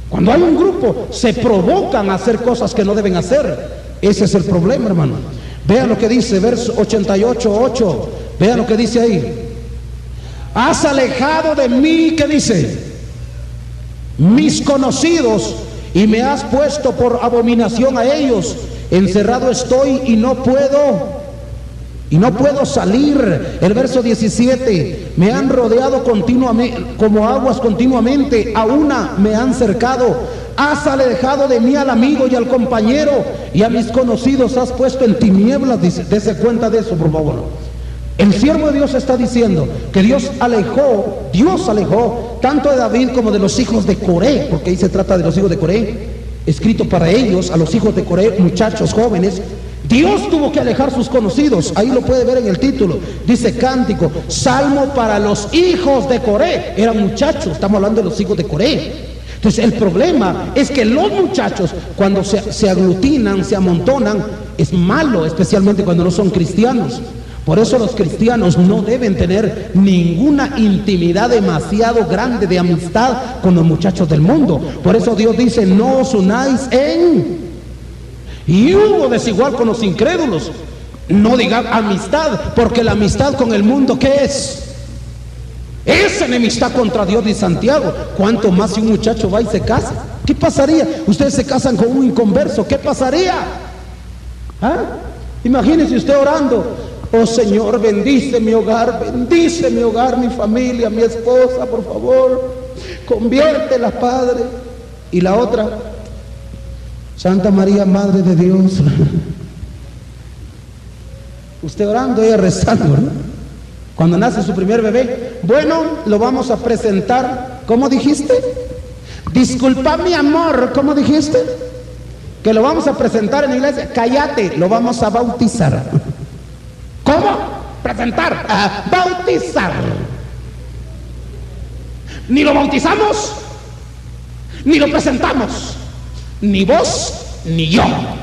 Cuando hay un grupo, se provocan a hacer cosas que no deben hacer. Ese es el problema, hermano. Vean lo que dice, verso ochenta y ocho, ocho. Vean lo que dice ahí. Has alejado de mí, ¿qué dice? Mis conocidos, y me has puesto por abominación a ellos. Encerrado estoy y no puedo, y no puedo salir. El verso diecisiete. Me han rodeado continuamente, como aguas continuamente, a una me han cercado. Has alejado de mí al amigo y al compañero, y a mis conocidos has puesto en tinieblas. Dice, dése cuenta de eso, por favor. El siervo de Dios está diciendo que Dios alejó, Dios alejó tanto de David como de los hijos de Coré, porque ahí se trata de los hijos de Coré, escrito para ellos, a los hijos de Coré, muchachos jóvenes. Dios tuvo que alejar sus conocidos. Ahí lo puede ver en el título. Dice cántico, salmo para los hijos de Coré. Eran muchachos, estamos hablando de los hijos de Coré. Entonces el problema es que los muchachos, cuando se, se aglutinan, se amontonan, es malo, especialmente cuando no son cristianos. Por eso los cristianos no deben tener ninguna intimidad demasiado grande de amistad con los muchachos del mundo. Por eso Dios dice, no os unáis en yugo desigual con los incrédulos. No digan amistad, porque la amistad con el mundo, ¿qué es? Es enemistad contra Dios, dice Santiago. ¿Cuánto más si un muchacho va y se casa? ¿Qué pasaría? Ustedes se casan con un inconverso, ¿qué pasaría? ¿Ah? Imagínese usted orando, oh Señor, bendice mi hogar, bendice mi hogar, mi familia, mi esposa, por favor, conviértela, Padre. Y la otra, Santa María, Madre de Dios. Usted orando, ella rezando, ¿no? Cuando nace su primer bebé, bueno, lo vamos a presentar, ¿cómo dijiste? Disculpa mi amor, ¿cómo dijiste? Que lo vamos a presentar en la iglesia. Cállate, lo vamos a bautizar. ¿Cómo? Presentar, ah, bautizar. Ni lo bautizamos, ni lo presentamos, ni vos, ni yo.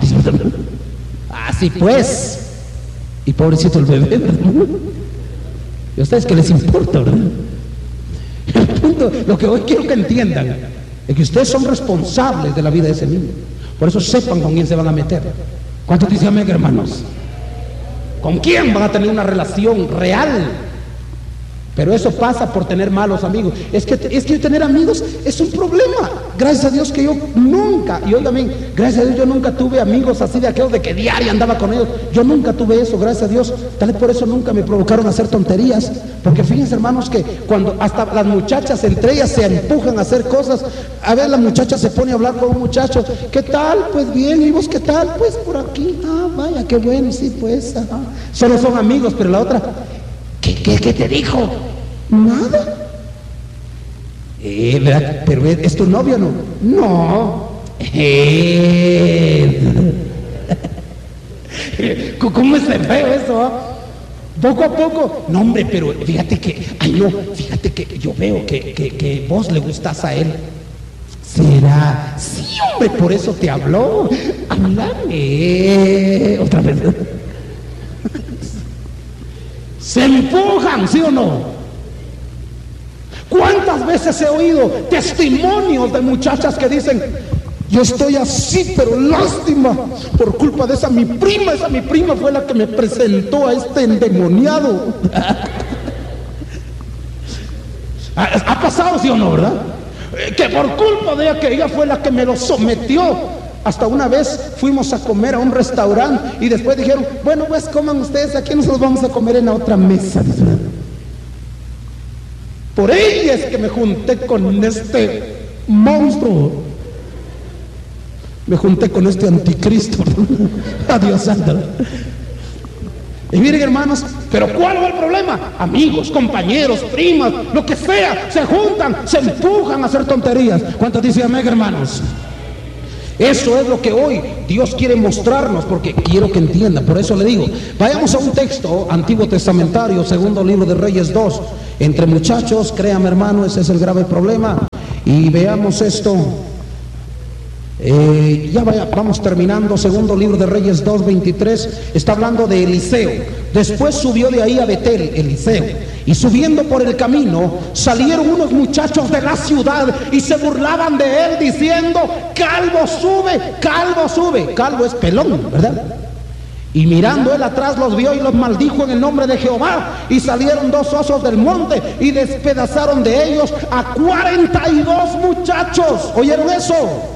Así pues. Y pobrecito el bebé, ¿verdad? ¿Y a ustedes qué les importa, verdad? El punto, lo que hoy quiero que entiendan es que ustedes son responsables de la vida de ese niño. Por eso sepan con quién se van a meter. ¿Cuántos dicen amén, hermanos? ¿Con quién van a tener una relación real? Pero eso pasa por tener malos amigos. Es que, es que tener amigos es un problema. Gracias a Dios que yo nunca, y óigame, gracias a Dios yo nunca tuve amigos así de aquellos de que diario andaba con ellos. Yo nunca tuve eso, gracias a Dios. Tal vez por eso nunca me provocaron a hacer tonterías. Porque fíjense, hermanos, que cuando hasta las muchachas entre ellas se empujan a hacer cosas. A ver, la muchacha se pone a hablar con un muchacho. ¿Qué tal? Pues bien. ¿Y vos qué tal? Pues por aquí. Ah, vaya, qué bueno, sí, pues. Ajá. Solo son amigos, pero la otra... ¿Qué, qué, qué te dijo? Nada. Eh, ¿verdad? Pero ¿es tu novio o no? No. Eh. ¿Cómo es feo eso? ¿Eh? Poco a poco. No, hombre, pero fíjate que, ay no, fíjate que yo veo que, que, que vos le gustás a él. ¿Será? Sí, hombre, por eso te habló. Háblame. Otra vez. Se empujan, ¿sí o no? ¿Cuántas veces he oído testimonios de muchachas que dicen, yo estoy así, pero lástima, por culpa de esa mi prima, esa mi prima fue la que me presentó a este endemoniado? ¿Ha pasado, sí o no, verdad? Que por culpa de ella, que ella fue la que me lo sometió. Hasta una vez fuimos a comer a un restaurante y después dijeron, bueno, pues coman ustedes, aquí nosotros vamos a comer en la otra mesa. Por ella es que me junté con este monstruo. Me junté con este anticristo. Adiós, Santa. Y miren, hermanos, pero ¿cuál fue el problema? Amigos, compañeros, primas, lo que sea, se juntan, se empujan a hacer tonterías. ¿Cuántos dicen amén, hermanos? Eso es lo que hoy Dios quiere mostrarnos, porque quiero que entiendan. Por eso le digo, vayamos a un texto antiguo testamentario, segundo libro de Reyes dos. Entre muchachos, créame, hermano, ese es el grave problema. Y veamos esto. Eh, ya vaya, vamos terminando. Segundo libro de Reyes dos veintitrés, está hablando de Eliseo. Después subió de ahí a Betel, Eliseo, y subiendo por el camino salieron unos muchachos de la ciudad y se burlaban de él diciendo: calvo sube, calvo sube. Calvo es pelón, ¿verdad? Y mirando él atrás los vio y los maldijo en el nombre de Jehová. Y salieron dos osos del monte y despedazaron de ellos a cuarenta y dos muchachos. ¿Oyeron eso?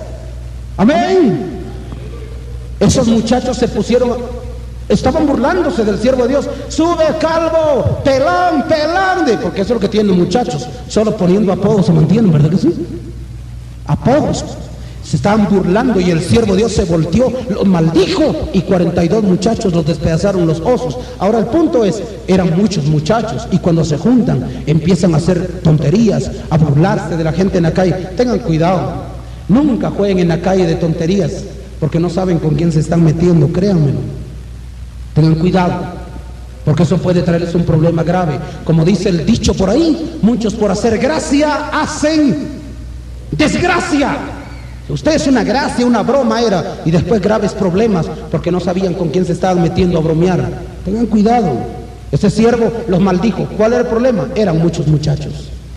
Amén. Esos muchachos se pusieron, estaban burlándose del siervo de Dios. Sube, calvo, pelón, pelón, porque eso es lo que tienen los muchachos, solo poniendo apodos, ¿se mantienen, verdad que sí? Apodos. Se estaban burlando y el siervo de Dios se volteó, los maldijo y cuarenta y dos muchachos los despedazaron los osos. Ahora el punto es, eran muchos muchachos y cuando se juntan empiezan a hacer tonterías, a burlarse de la gente en la calle. Tengan cuidado, nunca jueguen en la calle de tonterías porque no saben con quién se están metiendo, créanmelo. Tengan cuidado, porque eso puede traerles un problema grave. Como dice el dicho por ahí, muchos por hacer gracia hacen desgracia. Usted es una gracia, una broma era, y después graves problemas porque no sabían con quién se estaban metiendo a bromear. Tengan cuidado. Este siervo los maldijo. ¿Cuál era el problema? Eran muchos muchachos.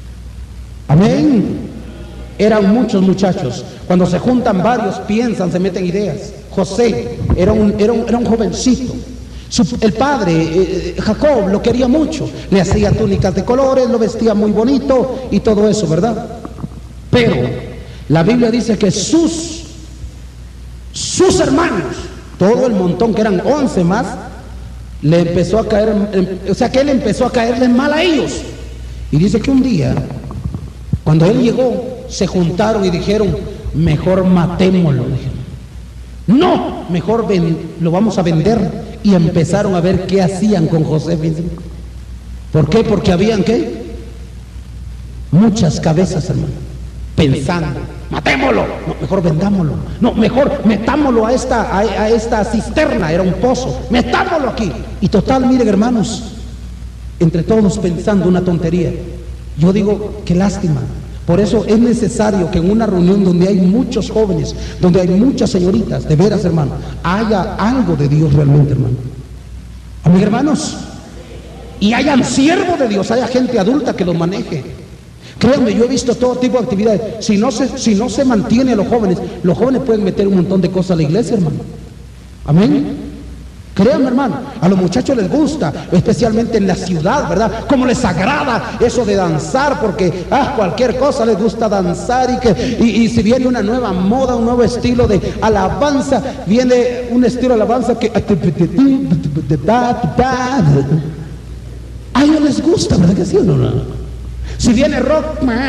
Amén. Eran muchos muchachos. Cuando se juntan varios, piensan, se meten ideas. José era un, era un, era un jovencito. Su, el padre, eh, Jacob, lo quería mucho. Le hacía túnicas de colores, lo vestía muy bonito y todo eso, ¿verdad? Pero la Biblia dice que sus, sus hermanos, todo el montón, que eran once más, le empezó a caer, o sea que él empezó a caerles mal a ellos. Y dice que un día, cuando él llegó, se juntaron y dijeron: mejor matémoslo. Dijeron: no, mejor ven, lo vamos a vender. Y empezaron a ver qué hacían con José. ¿Por qué? Porque habían, ¿qué? Muchas cabezas, hermano, pensando: matémoslo, no, mejor vendámoslo, no, mejor metámoslo a esta, a, a esta cisterna, era un pozo, metámoslo aquí. Y total, miren hermanos, entre todos pensando una tontería. Yo digo, qué lástima. Por eso es necesario que en una reunión donde hay muchos jóvenes, donde hay muchas señoritas, de veras, hermano, haya algo de Dios realmente, hermano. Amén, hermanos. Y hayan siervos de Dios, haya gente adulta que los maneje. Créanme, yo he visto todo tipo de actividades. Si no se, si no se mantiene a los jóvenes, los jóvenes pueden meter un montón de cosas a la iglesia, hermano. Amén. Créanme, hermano, a los muchachos les gusta, especialmente en la ciudad, ¿verdad? Como les agrada eso de danzar, porque ah, cualquier cosa les gusta danzar. Y, que, y, y si viene una nueva moda, un nuevo estilo de alabanza, viene un estilo de alabanza que a ellos les gusta, ¿verdad que sí o no? Si viene rock,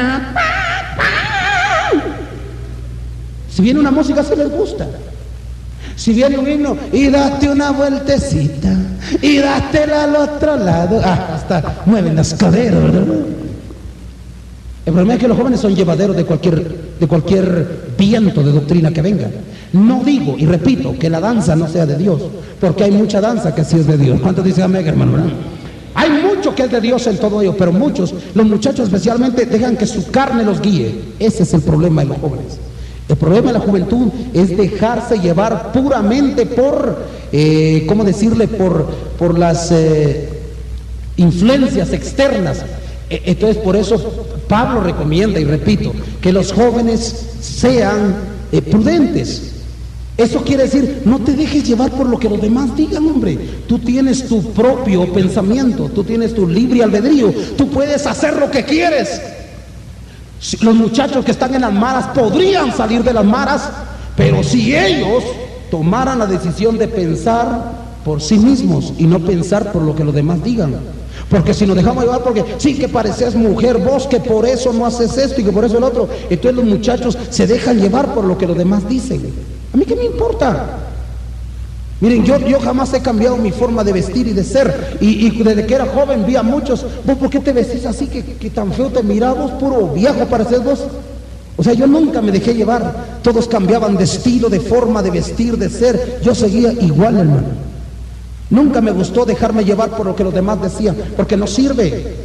si viene una música, se les gusta. Si viene un himno, y date una vueltecita, y dátela al otro lado, ah, hasta mueven las caderas, ¿verdad? El problema es que los jóvenes son llevaderos de cualquier, de cualquier viento de doctrina que venga. No digo, y repito, que la danza no sea de Dios, porque hay mucha danza que sí es de Dios. ¿Cuántos dicen amén, hermano? ¿Verdad? Hay mucho que es de Dios en todo ello, pero muchos, los muchachos especialmente, dejan que su carne los guíe. Ese es el problema de los jóvenes. El problema de la juventud es dejarse llevar puramente por, eh, ¿cómo decirle? Por, por las eh, influencias externas. Entonces, por eso Pablo recomienda, y repito, que los jóvenes sean eh, prudentes. Eso quiere decir, no te dejes llevar por lo que los demás digan, hombre. Tú tienes tu propio pensamiento, tú tienes tu libre albedrío, tú puedes hacer lo que quieres. Los muchachos que están en las maras podrían salir de las maras, pero si ellos tomaran la decisión de pensar por sí mismos y no pensar por lo que los demás digan. Porque si nos dejamos llevar porque sí que pareces mujer, vos que por eso no haces esto y que por eso el otro, entonces los muchachos se dejan llevar por lo que los demás dicen. ¿A mí qué me importa? Miren, yo, yo jamás he cambiado mi forma de vestir y de ser. Y, y desde que era joven vi a muchos: ¿vos por qué te vestís así? Que, que tan feo te mirás, vos puro viejo pareces vos. O sea, yo nunca me dejé llevar. Todos cambiaban de estilo, de forma de vestir, de ser. Yo seguía igual, hermano. Nunca me gustó dejarme llevar por lo que los demás decían, porque no sirve.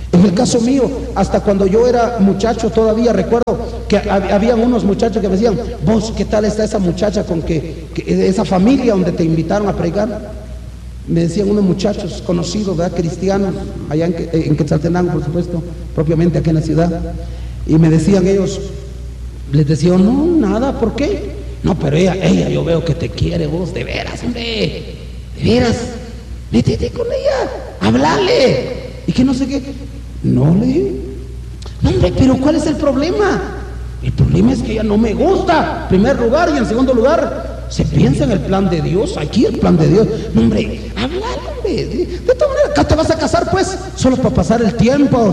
En el caso mío, hasta cuando yo era muchacho todavía recuerdo que había unos muchachos que me decían: vos, ¿qué tal está esa muchacha con que, que esa familia donde te invitaron a predicar? Me decían unos muchachos conocidos, ¿verdad? Cristianos, allá en, en Quetzaltenango, por supuesto, propiamente aquí en la ciudad. Y me decían ellos, les decía: no, nada, ¿por qué? No, pero ella, ella yo veo que te quiere, vos, de veras, hombre, de veras, métete con ella, hablale, y que no sé qué. No, le dije, no, hombre, pero ¿cuál es el problema? El problema es que ella no me gusta, en primer lugar, y en segundo lugar, se piensa en el plan de Dios, aquí el plan de Dios. No, hombre, hablale, hombre, de, de todas maneras, acá te vas a casar, pues, solo para pasar el tiempo.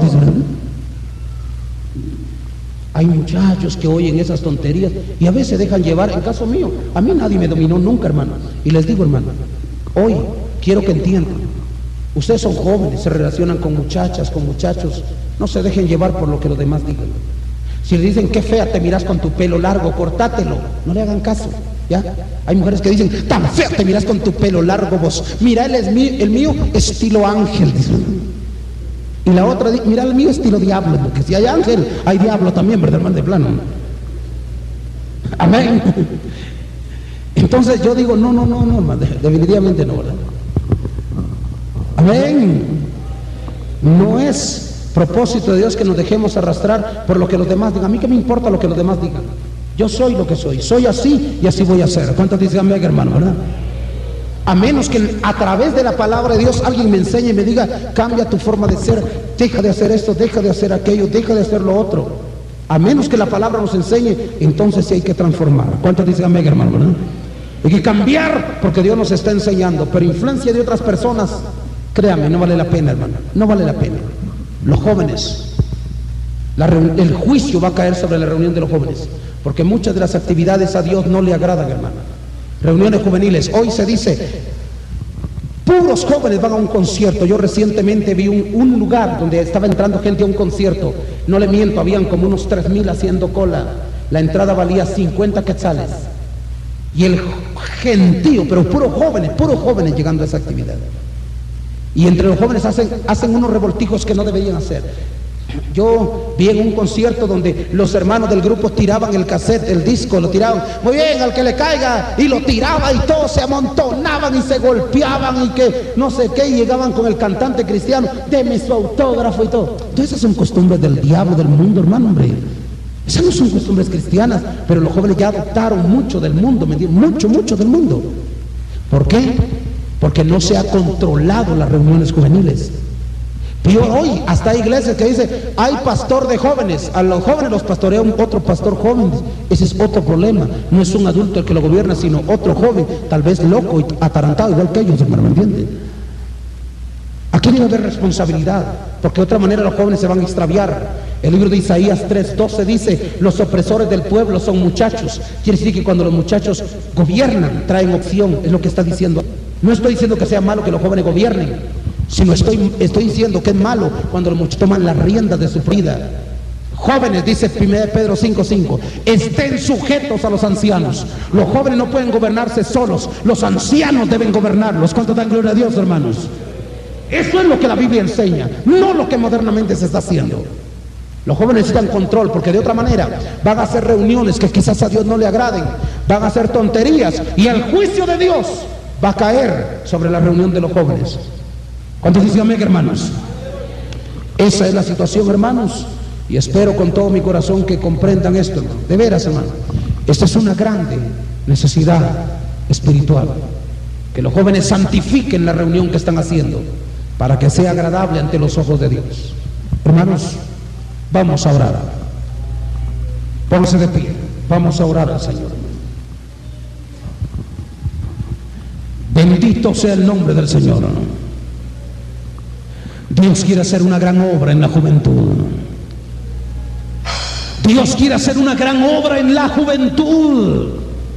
Hay muchachos que oyen esas tonterías y a veces se dejan llevar. En caso mío, a mí nadie me dominó nunca, hermano. Y les digo, hermano, hoy quiero que entiendan, ustedes son jóvenes, se relacionan con muchachas, con muchachos, no se dejen llevar por lo que los demás digan. Si le dicen: qué fea te miras con tu pelo largo, cortátelo, no le hagan caso, ¿ya? Hay mujeres que dicen: tan fea te miras con tu pelo largo vos, mira el, es mío, el mío estilo ángel, dicen. Y la otra, mira el mío estilo diablo, porque si hay ángel, hay diablo también, ¿verdad, hermano? De plano. Amén. Entonces yo digo: no, no, no, no, hermano, definitivamente no, ¿verdad? Amén. No es propósito de Dios que nos dejemos arrastrar por lo que los demás digan. A mí qué me importa lo que los demás digan. Yo soy lo que soy, soy así y así voy a ser. ¿Cuántos dicen amén, hermano, verdad? A menos que a través de la palabra de Dios alguien me enseñe y me diga: cambia tu forma de ser, deja de hacer esto, deja de hacer aquello, deja de hacer lo otro. A menos que la palabra nos enseñe, entonces sí hay que transformar. ¿Cuántos dicen amén, hermano, verdad? Hay que cambiar porque Dios nos está enseñando, pero influencia de otras personas, créame, no vale la pena, hermano, no vale la pena. Los jóvenes, la el juicio va a caer sobre la reunión de los jóvenes, porque muchas de las actividades a Dios no le agradan, hermano. Reuniones juveniles, hoy se dice, puros jóvenes van a un concierto. Yo recientemente vi un, un lugar donde estaba entrando gente a un concierto, no le miento, habían como unos tres mil haciendo cola, la entrada valía cincuenta quetzales, y el gentío, pero puros jóvenes, puros jóvenes llegando a esa actividad. Y entre los jóvenes hacen, hacen unos revoltijos que no deberían hacer. Yo vi en un concierto donde los hermanos del grupo tiraban el cassette, el disco, lo tiraban, muy bien, al que le caiga, y lo tiraba y todos se amontonaban y se golpeaban y que no sé qué, y llegaban con el cantante cristiano: deme su autógrafo y todo. Entonces esas son costumbres del diablo, del mundo, hermano, hombre. Esas no son costumbres cristianas, pero los jóvenes ya adoptaron mucho del mundo, ¿me entiendes? Mucho, mucho del mundo. ¿Por qué? Porque no se ha controlado las reuniones juveniles. Pero hoy hasta hay iglesias que dicen: hay pastor de jóvenes, a los jóvenes los pastorea un otro pastor joven. Ese es otro problema, no es un adulto el que lo gobierna, sino otro joven, tal vez loco y atarantado igual que ellos, hermano, ¿me entiende? Aquí debe haber responsabilidad, porque de otra manera los jóvenes se van a extraviar. El libro de Isaías tres doce dice: los opresores del pueblo son muchachos. Quiere decir que cuando los muchachos gobiernan, traen opción, es lo que está diciendo. No estoy diciendo que sea malo que los jóvenes gobiernen, sino estoy, estoy diciendo que es malo cuando los muchachos toman las riendas de su vida. Jóvenes, dice primera de Pedro cinco cinco, estén sujetos a los ancianos. Los jóvenes no pueden gobernarse solos, los ancianos deben gobernarlos. ¿Cuánto dan gloria a Dios, hermanos? Eso es lo que la Biblia enseña, no lo que modernamente se está haciendo. Los jóvenes necesitan control, porque de otra manera van a hacer reuniones que quizás a Dios no le agraden, van a hacer tonterías, y el juicio de Dios va a caer sobre la reunión de los jóvenes. ¿Cuántos dicen amén, hermanos? Esa es la situación, hermanos, y espero con todo mi corazón que comprendan esto, hermano. De veras, hermano, esta es una grande necesidad espiritual, que los jóvenes santifiquen la reunión que están haciendo para que sea agradable ante los ojos de Dios. Hermanos, vamos a orar. Pónganse de pie, vamos a orar al Señor. Bendito sea el nombre del Señor. Dios quiere hacer una gran obra en la juventud. Dios quiere hacer una gran obra en la juventud.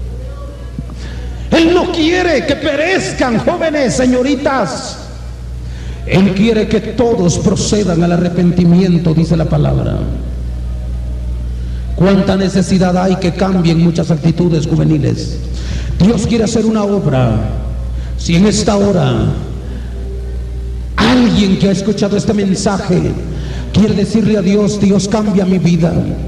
Él no quiere que perezcan jóvenes, señoritas. Él quiere que todos procedan al arrepentimiento, dice la palabra. Cuánta necesidad hay que cambien muchas actitudes juveniles. Dios quiere hacer una obra. Si en esta hora alguien que ha escuchado este mensaje quiere decirle a Dios: Dios, cambia mi vida.